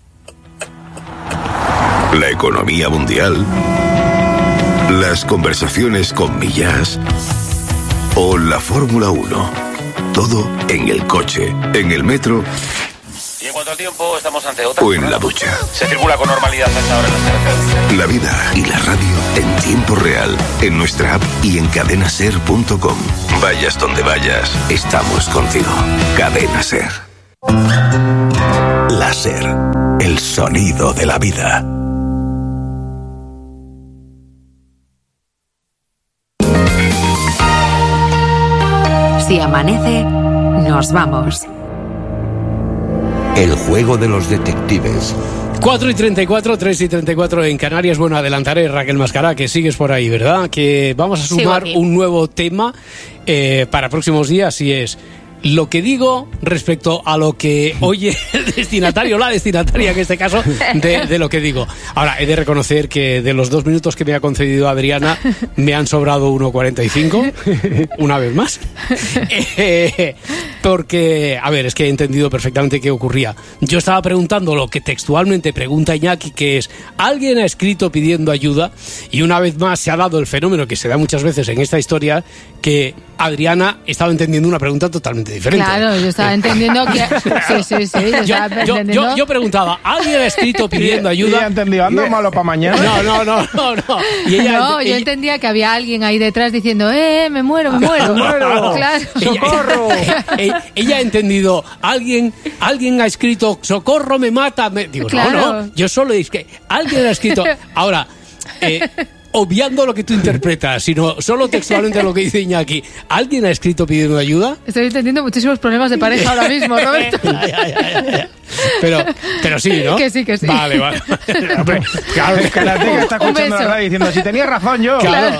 La economía mundial, las conversaciones con Millás o la Fórmula uno. Todo en el coche, en el metro. Y en cuanto al tiempo, estamos ante otra. O en la ducha. Se circula con normalidad hasta ahora en las carreteras. La vida y la radio en tiempo real, en nuestra app y en cadena ser punto com. Vayas donde vayas, estamos contigo. Cadena SER. La SER, el sonido de la vida. Si amanece, nos vamos. El juego de los detectives. cuatro y treinta y cuatro, tres y treinta y cuatro en Canarias. Bueno, adelantaré, Raquel Mascará, que sigues por ahí, ¿verdad? Que vamos a sumar un nuevo tema eh, para próximos días, y es lo que digo respecto a lo que oye el destinatario, la destinataria en este caso, de, de lo que digo. Ahora, he de reconocer que de los dos minutos que me ha concedido Adriana, me han sobrado uno cuarenta y cinco, una vez más. Eh, porque, a ver, es que he entendido perfectamente qué ocurría. Yo estaba preguntando lo que textualmente pregunta Iñaki, que es, ¿alguien ha escrito pidiendo ayuda? Y una vez más se ha dado el fenómeno que se da muchas veces en esta historia, que Adriana estaba entendiendo una pregunta totalmente diferente. Claro, yo estaba entendiendo que... Sí, sí, sí. Yo, yo, estaba yo, yo, yo preguntaba, ¿alguien ha escrito pidiendo ayuda? Y ella entendió, ando malo para mañana. No, no, no, no. no. Y ella, no, yo ella, entendía que había alguien ahí detrás diciendo, eh, me muero, me muero. Me muero. Claro. ¡Socorro! Ella, ella, ella ha entendido, alguien, alguien ha escrito, socorro, me mata. Me... Digo, claro. no, no, yo solo es que alguien ha escrito. Ahora, eh, obviando lo que tú interpretas, sino solo textualmente lo que dice Iñaki, ¿alguien ha escrito pidiendo ayuda? Estoy entendiendo muchísimos problemas de pareja ahora mismo, Roberto. ya, ya, ya, ya. Pero, pero sí, ¿no? Que sí, que sí. Vale, vale. Hombre, claro, es que la tía está escuchando la radio diciendo, si tenía razón yo. Claro.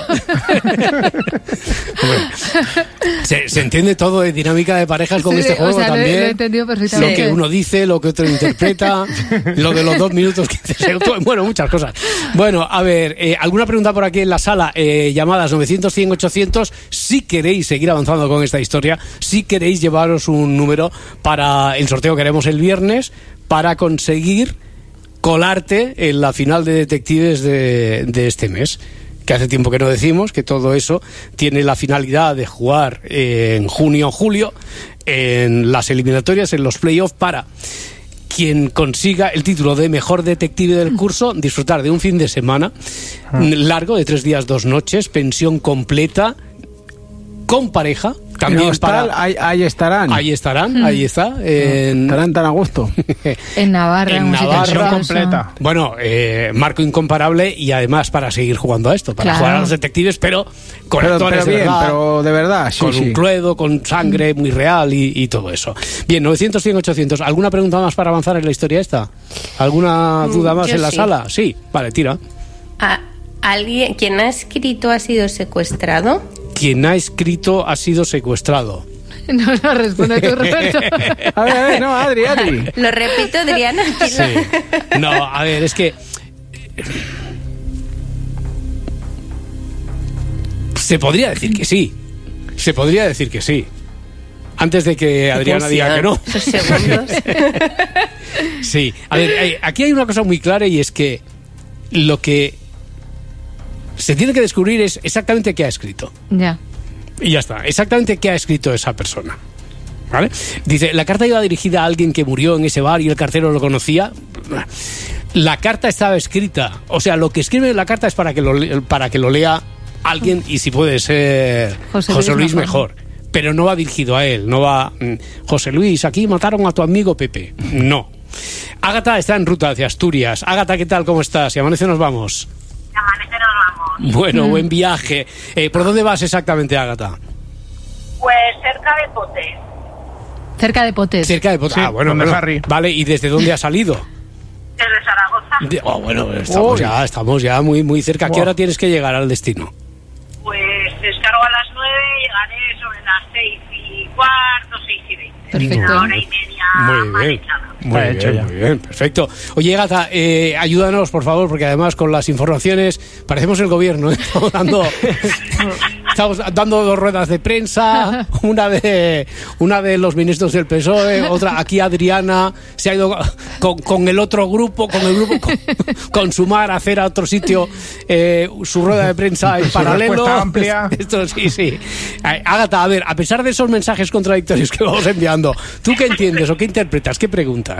se, se entiende todo de dinámica de parejas con sí, este juego, o sea, también. Lo he entendido perfectamente. Lo que uno dice, lo que otro interpreta, lo de los dos minutos, quince segundos, bueno, muchas cosas. Bueno, a ver, eh, ¿alguna pregunta por aquí en la sala? Eh, llamadas novecientos, cien, ochocientos, si queréis seguir avanzando con esta historia, si queréis llevaros un número para el sorteo que haremos el viernes, para conseguir colarte en la final de detectives de, de este mes, que hace tiempo que no decimos, que todo eso tiene la finalidad de jugar en junio o julio en las eliminatorias, en los playoffs, para quien consiga el título de mejor detective del curso, disfrutar de un fin de semana largo de tres días, dos noches, pensión completa, con pareja. También Hostal, para... ahí, ahí estarán. Ahí estarán, ahí está. En... Estarán tan a gusto. En Navarra. En Navarra completa. Bueno, eh, marco incomparable, y además para seguir jugando a esto, para claro. jugar a los detectives, pero con pero, actores pero bien, de verdad, pero de verdad, sí, con sí. un cluedo, con sangre muy real y, y todo eso. Bien, novecientos, cien, ochocientos. ¿Alguna pregunta más para avanzar en la historia esta? ¿Alguna duda más Yo en la sí. sala? Sí, vale, tira. ¿A alguien, quien ha escrito ha sido secuestrado? Quien ha escrito ha sido secuestrado. No, no, responde tú, Roberto. A ver, a ver, no, Adri, Adri. Lo repito, Adriana. Sí. No, a ver, es que... Se podría decir que sí. Se podría decir que sí. Antes de que Adriana diga que no. Esos segundos. Sí. A ver, hay, aquí hay una cosa muy clara, y es que lo que se tiene que descubrir es exactamente qué ha escrito. Ya. Y ya está, exactamente qué ha escrito esa persona. ¿Vale? Dice, la carta iba dirigida a alguien que murió en ese bar y el cartero lo conocía. La carta estaba escrita, o sea, lo que escribe la carta es para que lo, para que lo lea alguien, y si puede ser José Luis, José Luis mejor. mejor. Pero no va dirigido a él, no va, José Luis, aquí mataron a tu amigo Pepe. No. Ágata está en ruta hacia Asturias. Ágata, ¿qué tal? ¿Cómo estás? Si amanece nos vamos. Amanece nos vamos. Bueno, mm. buen viaje. Eh, ¿Por dónde vas exactamente, Ágata? Pues cerca de Potes. Cerca de Potes. Cerca de Potes. Sí, ah, bueno, donde bueno. Harry. Vale, ¿y desde dónde ha salido? Desde Zaragoza. De- oh, bueno, estamos Uy. ya, estamos ya muy, muy cerca. ¿A qué Wow. hora tienes que llegar al destino? Pues descargo a las nueve, llegaré sobre las seis y cuarto, seis y veinte. Perfecto. Una hora y media Muy mal bien. echada. Muy Está hecho bien, ya. muy bien, perfecto. Oye, Gata, eh, ayúdanos, por favor, porque además con las informaciones parecemos el gobierno, ¿eh? Estamos dando, estamos dando dos ruedas de prensa, una de una de los ministros del P S O E, otra aquí Adriana se ha ido con, con el otro grupo, con el grupo con, con Sumar a hacer a otro sitio eh, su rueda de prensa en Su paralelo. respuesta amplia. Esto sí, sí. Eh, Ágata, a ver, a pesar de esos mensajes contradictorios que vamos enviando, ¿tú qué entiendes o qué interpretas? ¿Qué preguntas?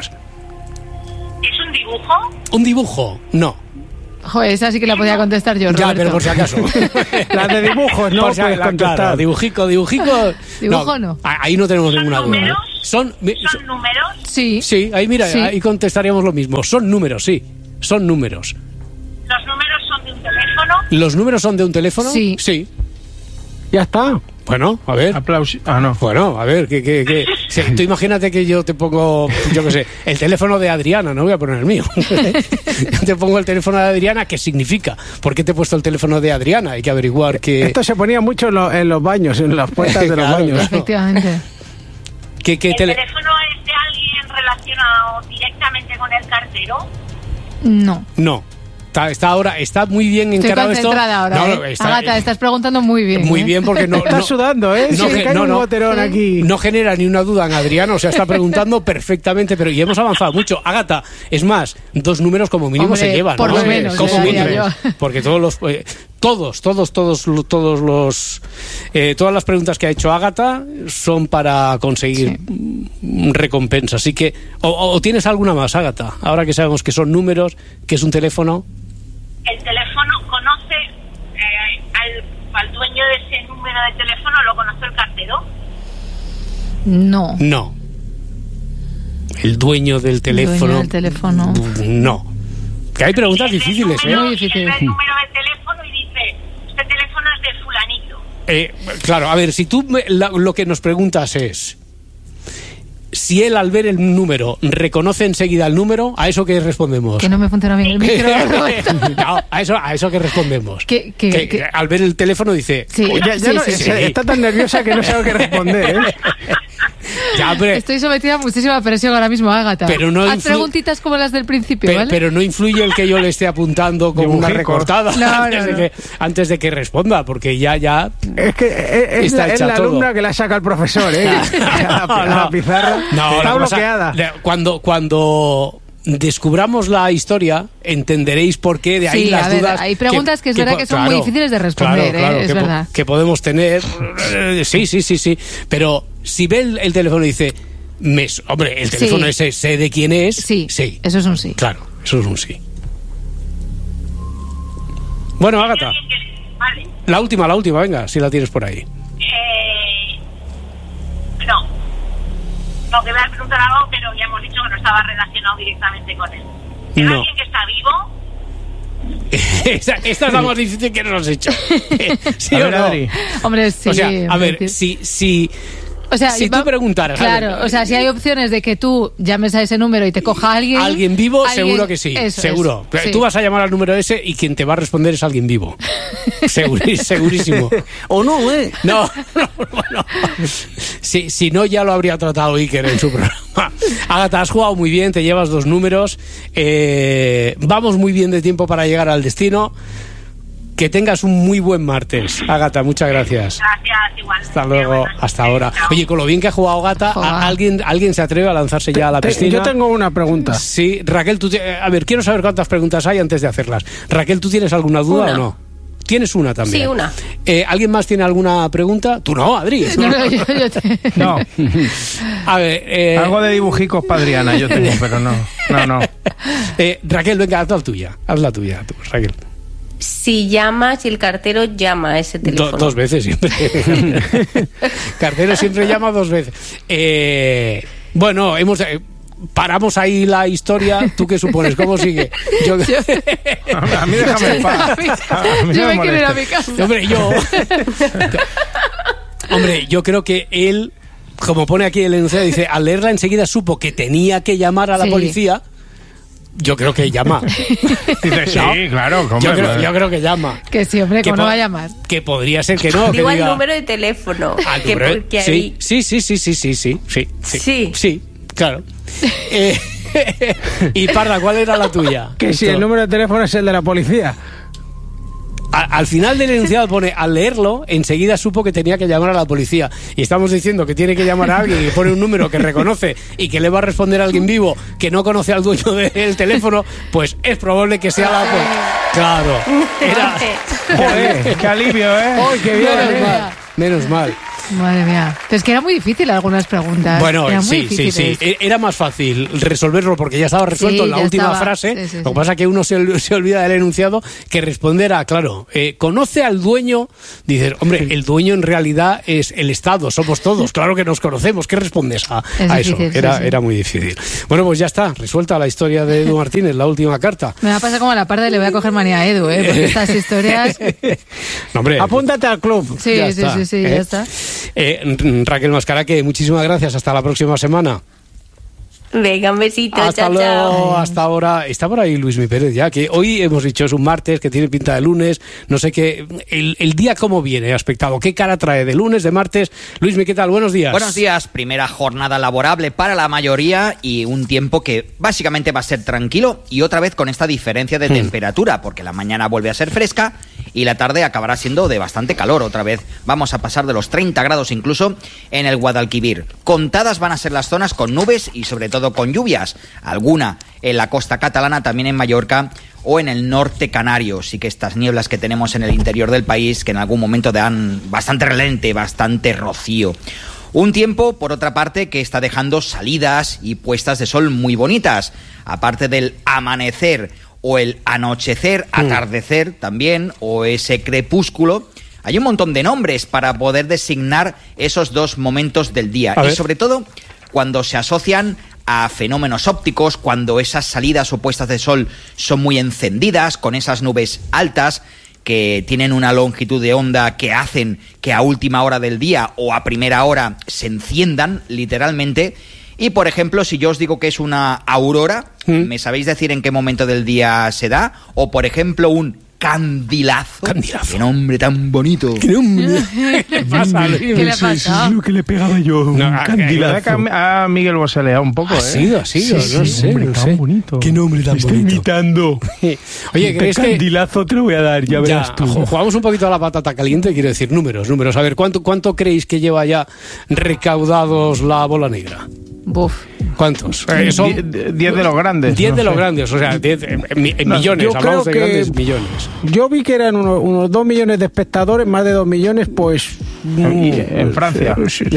¿Es un dibujo? ¿Un dibujo? No. Joder, esa sí que la podía contestar yo, Ya, Roberto. pero por si acaso. Las de dibujos, no Por si puedes acaso, contestar. claro, dibujico, dibujico. Dibujo no. a- Ahí no tenemos ninguna duda. números? ¿eh? Son, mi- ¿Son números? Sí. sí, ahí mira, Sí. ahí contestaríamos lo mismo. Son números, sí. Son números. ¿Los números son de un teléfono? ¿Los números son de un teléfono? Sí. Sí. Ya está. Bueno, a ver. Aplausos. Ah, no. Bueno, a ver, que, que, que- sí, tú imagínate que yo te pongo, yo qué sé, el teléfono de Adriana, no voy a poner el mío. Yo te pongo el teléfono de Adriana, ¿qué significa? ¿Por qué te he puesto el teléfono de Adriana? Hay que averiguar que... Esto se ponía mucho en, lo- en los baños, en las puertas de los Claro, baños. claro. Efectivamente. ¿Qué, qué ¿El tele- teléfono es de alguien relacionado directamente con el cartero? No. No. Está, está ahora, está muy bien Estoy encarado esto. concentrada ahora, No, ¿eh? no, está- Agata, estás preguntando muy bien. Muy ¿eh? bien, porque no. Está no- sudando, ¿eh? No, Se le ge- cae no, un no. goterón aquí. No genera ni una duda en Adriano, o sea, está preguntando perfectamente, pero y hemos avanzado mucho. Agata, es más, dos números como mínimo Hombre, se llevan. por ¿no? lo menos, Como ya diría mínimo. yo. Porque todos los. eh, todos, todos, todos, lo- todos los. eh, todas las preguntas que ha hecho Agata son para conseguir mm, recompensa. Así que. O, o- o tienes alguna más, Agata? Ahora que sabemos que son números, que es un teléfono. ¿El teléfono conoce eh, al, al dueño de ese número de teléfono? ¿Lo conoce el cartero? No. No. El dueño del El teléfono. dueño del teléfono. No. Que hay preguntas difíciles, ¿eh? Muy difíciles. Ve el número de teléfono y dice, este teléfono es de fulanito. Eh, claro, a ver, si tú me- la- lo que nos preguntas es si él al ver el número reconoce enseguida el número, ¿a eso qué respondemos? Que no me funciona bien el micro, Roberto. No, a eso, a eso que respondemos. Que- que- Que- que- que al ver el teléfono dice, Sí, "Oye, Ya, ya sí, no- sí, se- sí. Está tan nerviosa que no sabe qué responder, ¿eh? ya, hombre, Estoy sometida a muchísima presión ahora mismo, Ágata. Pero no Haz influ- preguntitas como las del principio, Pe- ¿vale? pero no influye el que yo le esté apuntando como una Dibujicos. recortada No, antes, no, de no. Que, antes de que responda, porque ya, ya... Es que es, es Está la, es hecha la todo. alumna que la saca el profesor, ¿eh? a, la, a la pizarra. No, está la cosa- bloqueada. la- cuando, cuando descubramos la historia, entenderéis por qué, de ahí Sí, las a ver, dudas. hay preguntas que es verdad po- que son muy difíciles de responder, claro, claro, ¿eh? Es que po- verdad. que podemos tener. eh, Sí, sí, sí, sí. Pero si ve el, el teléfono y dice, me, s- hombre, el teléfono Sí. ese, sé de quién es. Sí, sí. Eso es un sí. Claro, eso es un sí. Bueno, Ágata, Vale. la última, la última, venga, si la tienes por ahí. Eh, no. No, que voy a preguntar algo, pero ya hemos dicho que no estaba relacionado directamente con él. ¿Es No. alguien que está vivo? esta, esta es la más difícil que nos has hecho. ¿Sí A o ver, no? Adri. Hombre, sí. O sea, a ver, decir- si, si, O sea, si va- tú preguntaras... a Claro, ver, o sea, si hay opciones de que tú llames a ese número y te coja alguien. alguien vivo, alguien- seguro que sí, eso, seguro. eso, sí. Tú vas a llamar al número ese y quien te va a responder es alguien vivo. Seguri- segurísimo. O no, ¿eh? No, no, no, no. Si, si no, ya lo habría tratado Iker en su programa. Ágata, has jugado muy bien, te llevas dos números. Eh, vamos muy bien de tiempo para llegar al destino. Que tengas un muy buen martes. Ágata, muchas gracias. Gracias, igual. Hasta luego, hasta ahora. Oye, con lo bien que ha jugado Gata, ¿a- ¿alguien, ¿alguien se atreve a lanzarse ya a la Te- piscina? yo tengo una pregunta. Sí, Raquel, tú... te- A ver, quiero saber cuántas preguntas hay antes de hacerlas. Raquel, ¿tú tienes alguna duda Una. o no? ¿Tienes una también? Sí, una. Eh, ¿Alguien más tiene alguna pregunta? Tú no, Adri. No, no, yo- yo te- No. A ver... eh, Algo de dibujicos para Adriana yo tengo, pero no. No, no. eh, Raquel, venga, haz la tuya. Haz la tuya, tú, Raquel. Si llama, si el cartero llama a ese Do- teléfono. dos veces siempre. Cartero siempre llama dos veces. Eh, bueno, hemos... eh, paramos ahí la historia. ¿Tú qué supones? ¿Cómo sigue? Yo... A mí déjame en paz. A mí Yo no me me quiero ir a mi molestes. casa. Hombre, yo... Hombre, yo creo que él, como pone aquí el enunciado, dice, al leerla enseguida supo que tenía que llamar a la Sí. policía, Yo creo que llama. Dice, sí, ¿no? Claro. ¿Cómo yo, creo, yo creo que llama. Que sí, hombre, ¿cómo no va a llamar? Que podría ser que no. Digo que diga, el número de teléfono. Al que, número, que sí, ahí... sí, sí, sí, sí, sí, sí, sí, sí, sí, sí, claro. eh, y Parda, ¿cuál era la tuya? Que Esto. si el número de teléfono es el de la policía. A, al final del enunciado pone, al leerlo, enseguida supo que tenía que llamar a la policía. Y estamos diciendo que tiene que llamar a alguien y pone un número que reconoce y que le va a responder a alguien vivo que no conoce al dueño del teléfono, pues es probable que sea la policía. Claro. Era... Joder, qué alivio, ¿eh? ¡Ay, qué bien! Menos mal. Menos mal. Madre mía. Pero es que era muy difícil algunas preguntas. Bueno, Eran muy sí, sí, sí. Era más fácil resolverlo porque ya estaba resuelto Sí, en la ya última estaba. frase. Sí, sí, Lo que sí. pasa es que uno se, se olvida del enunciado que responder a, claro, eh, conoce al dueño. Dices, hombre, el dueño en realidad es el Estado, somos todos. Claro que nos conocemos. ¿Qué respondes a, Es a difícil, eso? Era, sí, sí. era muy difícil. Bueno, pues ya está. Resuelta la historia de Edu Martínez, la última carta. Me va a pasar como a la parte de le voy a coger manía a Edu, ¿eh? Porque estas historias... No, hombre, apúntate al club. Sí, Ya sí, está, sí, sí, ¿eh? ya está. Eh, Raquel Mascaraque, muchísimas gracias. Hasta la próxima semana. Venga, un besito. Hasta chao, luego, chao. hasta ahora. Está por ahí Luismi Pérez ya, que hoy hemos dicho es un martes, que tiene pinta de lunes, no sé qué. El, el día cómo viene, aspectado, qué cara trae de lunes, de martes. Luismi, ¿qué tal? Buenos días. Buenos días, primera jornada laborable para la mayoría y un tiempo que básicamente va a ser tranquilo y otra vez con esta diferencia de Hmm. temperatura, porque la mañana vuelve a ser fresca y la tarde acabará siendo de bastante calor otra vez. Vamos a pasar de los treinta grados incluso en el Guadalquivir. Contadas van a ser las zonas con nubes y sobre todo con lluvias. Alguna en la costa catalana, también en Mallorca o en el norte canario. Sí que estas nieblas que tenemos en el interior del país que en algún momento dan bastante relente, bastante rocío. Un tiempo, por otra parte, que está dejando salidas y puestas de sol muy bonitas. Aparte del amanecer o el anochecer, atardecer también, o ese crepúsculo, hay un montón de nombres para poder designar esos dos momentos del día. A Y ver. sobre todo cuando se asocian a fenómenos ópticos, cuando esas salidas o puestas de sol son muy encendidas, con esas nubes altas que tienen una longitud de onda que hacen que a última hora del día o a primera hora se enciendan literalmente. Y, por ejemplo, si yo os digo que es una aurora, ¿me sabéis decir en qué momento del día se da? O, por ejemplo, un candilazo. Candilazo. ¡Qué nombre tan bonito! ¿Qué nombre? ¿Qué pasa, Luis? ¿Qué le ha pasado? lo que le pegaba yo. Un No, a- candilazo. A, a Miguel Bosé le da un poco, Ha ¿eh? sido, ha sido, Sí, no sí, sé, hombre, no tan sé. bonito. Qué nombre tan Estoy bonito. imitando. Oye, Un ¿crees que candilazo te lo voy a dar, ya ya, verás tú. ju- jugamos un poquito a la patata caliente? Quiero decir, números, números. A ver, ¿cuánto, cuánto creéis que lleva ya recaudados la bola negra? Buf. ¿Cuántos? Eh, son Die- Diez de los grandes. diez no de los sé. grandes, o sea, diez, eh, mi- en No, millones, yo hablamos de creo que- grandes millones. Yo vi que eran unos, unos dos millones de espectadores, más de dos millones, pues... Y en Francia.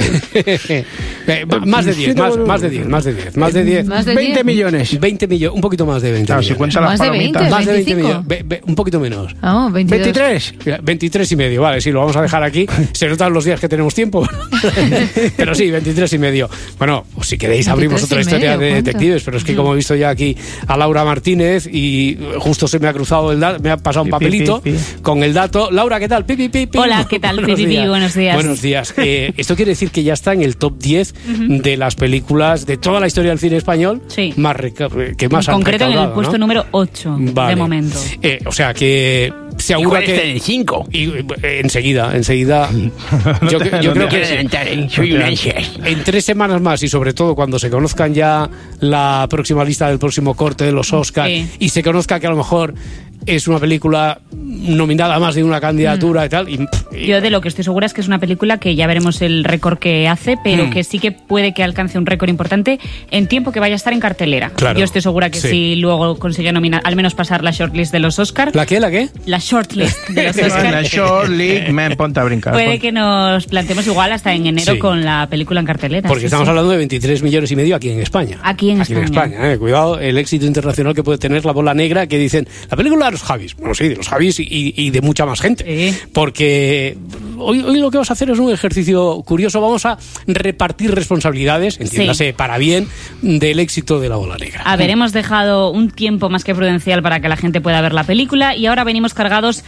Eh, más de diez, más, más de diez, más de diez, más de diez. Más de veinte diez. millones. veinte millones, un poquito más de veinte Claro, si millones. cuenta las Más de palomitas. veinte. Más de veinte veinticinco. millones, ve- ve- un poquito menos. Ah, veintidós. veintitrés. veintitrés y medio, vale, sí, lo vamos a dejar aquí. Se notan los días que tenemos tiempo. Pero sí, veintitrés y medio. Bueno, pues si queréis abrimos otra veintitrés y historia medio, de ¿cuánto? detectives, pero es que como he visto ya aquí a Laura Martínez y justo se me ha cruzado el dato, me ha pasado un Pi, pi, papelito pi, pi. con el dato. Laura, ¿qué tal? Pi, pi, pi, pi. Hola, ¿qué tal? Buenos Pi, pi, pi, días. buenos días. Buenos días. Eh, esto quiere decir que ya está en el top diez de las películas de toda la historia del cine español Sí. más reca- que más En han concreto en el recaudado, puesto ¿no? número ocho Vale. de momento. Eh, o sea que se augura que en el cinco. y, eh, enseguida, enseguida. Yo, cre- yo creo que Soy un ansias. en tres semanas más y sobre todo cuando se conozcan ya la próxima lista del próximo corte de los Oscars Sí. y se conozca que a lo mejor es una película nominada a más de una candidatura y tal. Y, y- Yo de lo que estoy segura es que es una película que ya veremos el récord que hace, pero Mm. que sí que puede que alcance un récord importante en tiempo que vaya a estar en cartelera. Claro. Yo estoy segura que Sí. si luego consigue nominar, al menos pasar la shortlist de los Oscars. ¿La qué? ¿La qué? La shortlist de los En la Oscars. Short League, me ponte a brincar. Puede ponte. que nos planteemos igual hasta en enero Sí. con la película en cartelera. Porque sí, estamos sí. hablando de veintitrés millones y medio aquí en España. Aquí en España. eh. Cuidado el éxito internacional que puede tener la bola negra, que dicen, la película de los Javis. Bueno, sí, de los Javis y, y- y de mucha más gente. Sí. Porque hoy, hoy lo que vamos a hacer es un ejercicio curioso. Vamos a repartir responsabilidades, entiéndase, Sí. para bien, del éxito de la bola negra. A ver, hemos dejado un tiempo más que prudencial para que la gente pueda ver la película y ahora venimos cargados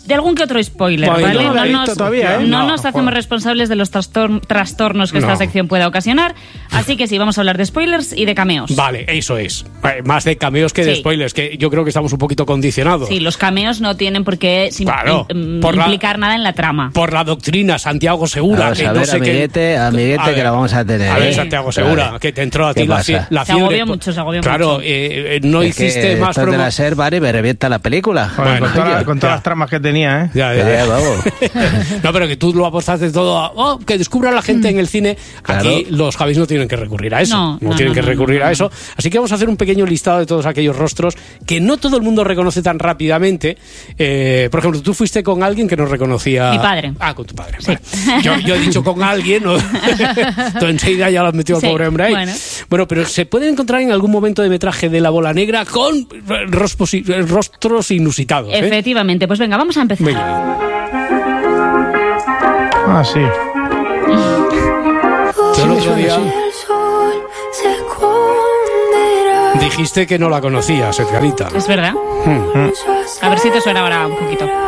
de algún que otro spoiler, Bueno, ¿vale? no lo he No visto nos, todavía, ¿eh? no No, nos hacemos joder. responsables de los trastor- trastornos que No. esta sección pueda ocasionar, así que sí, vamos a hablar de spoilers y de cameos. Vale, eso es. Eh, Más de cameos que de Sí. spoilers, que yo creo que estamos un poquito condicionados. Sí, los cameos no tienen por qué sim- Claro, im- por la- implicar nada en la trama. Por la doctrina Santiago Segura. Vamos que a no ver, sé qué- amiguete, amiguete, A ver, que la vamos a tener. A ver, ¿eh? Santiago Segura, Vale. que te entró a ¿Qué ti la, pasa? fie- la Se fiebre. agobió mucho, se agobió claro, mucho. eh, eh, no Es hiciste que más esto de promo. la SER, vale, me revienta la película. Joder, con, toda la- ya, con todas ya. las tramas que tenía, ¿eh? Ya, ya, Ya, ya. vamos. No, pero que tú lo apostaste todo a oh, que descubra la gente en el cine. Claro. Aquí los Javis no tienen que recurrir a eso. No, no, tienen no, que no, recurrir no, a no. eso. Así que vamos a hacer un pequeño listado de todos aquellos rostros que no todo el mundo reconoce tan rápidamente. Eh, por ejemplo, tú fuiste con alguien que no reconocía. Mi padre. Ah, con tu padre. Vale. Yo, yo he dicho con alguien, ¿no? Tú enseguida ya lo has metido al Sí, pobre hombre ahí. bueno. Bueno, pero se puede encontrar en algún momento de metraje de La Bola Negra con rostros, rostros inusitados. ¿eh? Efectivamente, pues venga, vamos a empezar. Venga. Ah, sí. Yo el otro día dijiste que no la conocías, Edgarita. Es verdad. Hmm. A ver si te suena ahora un poquito.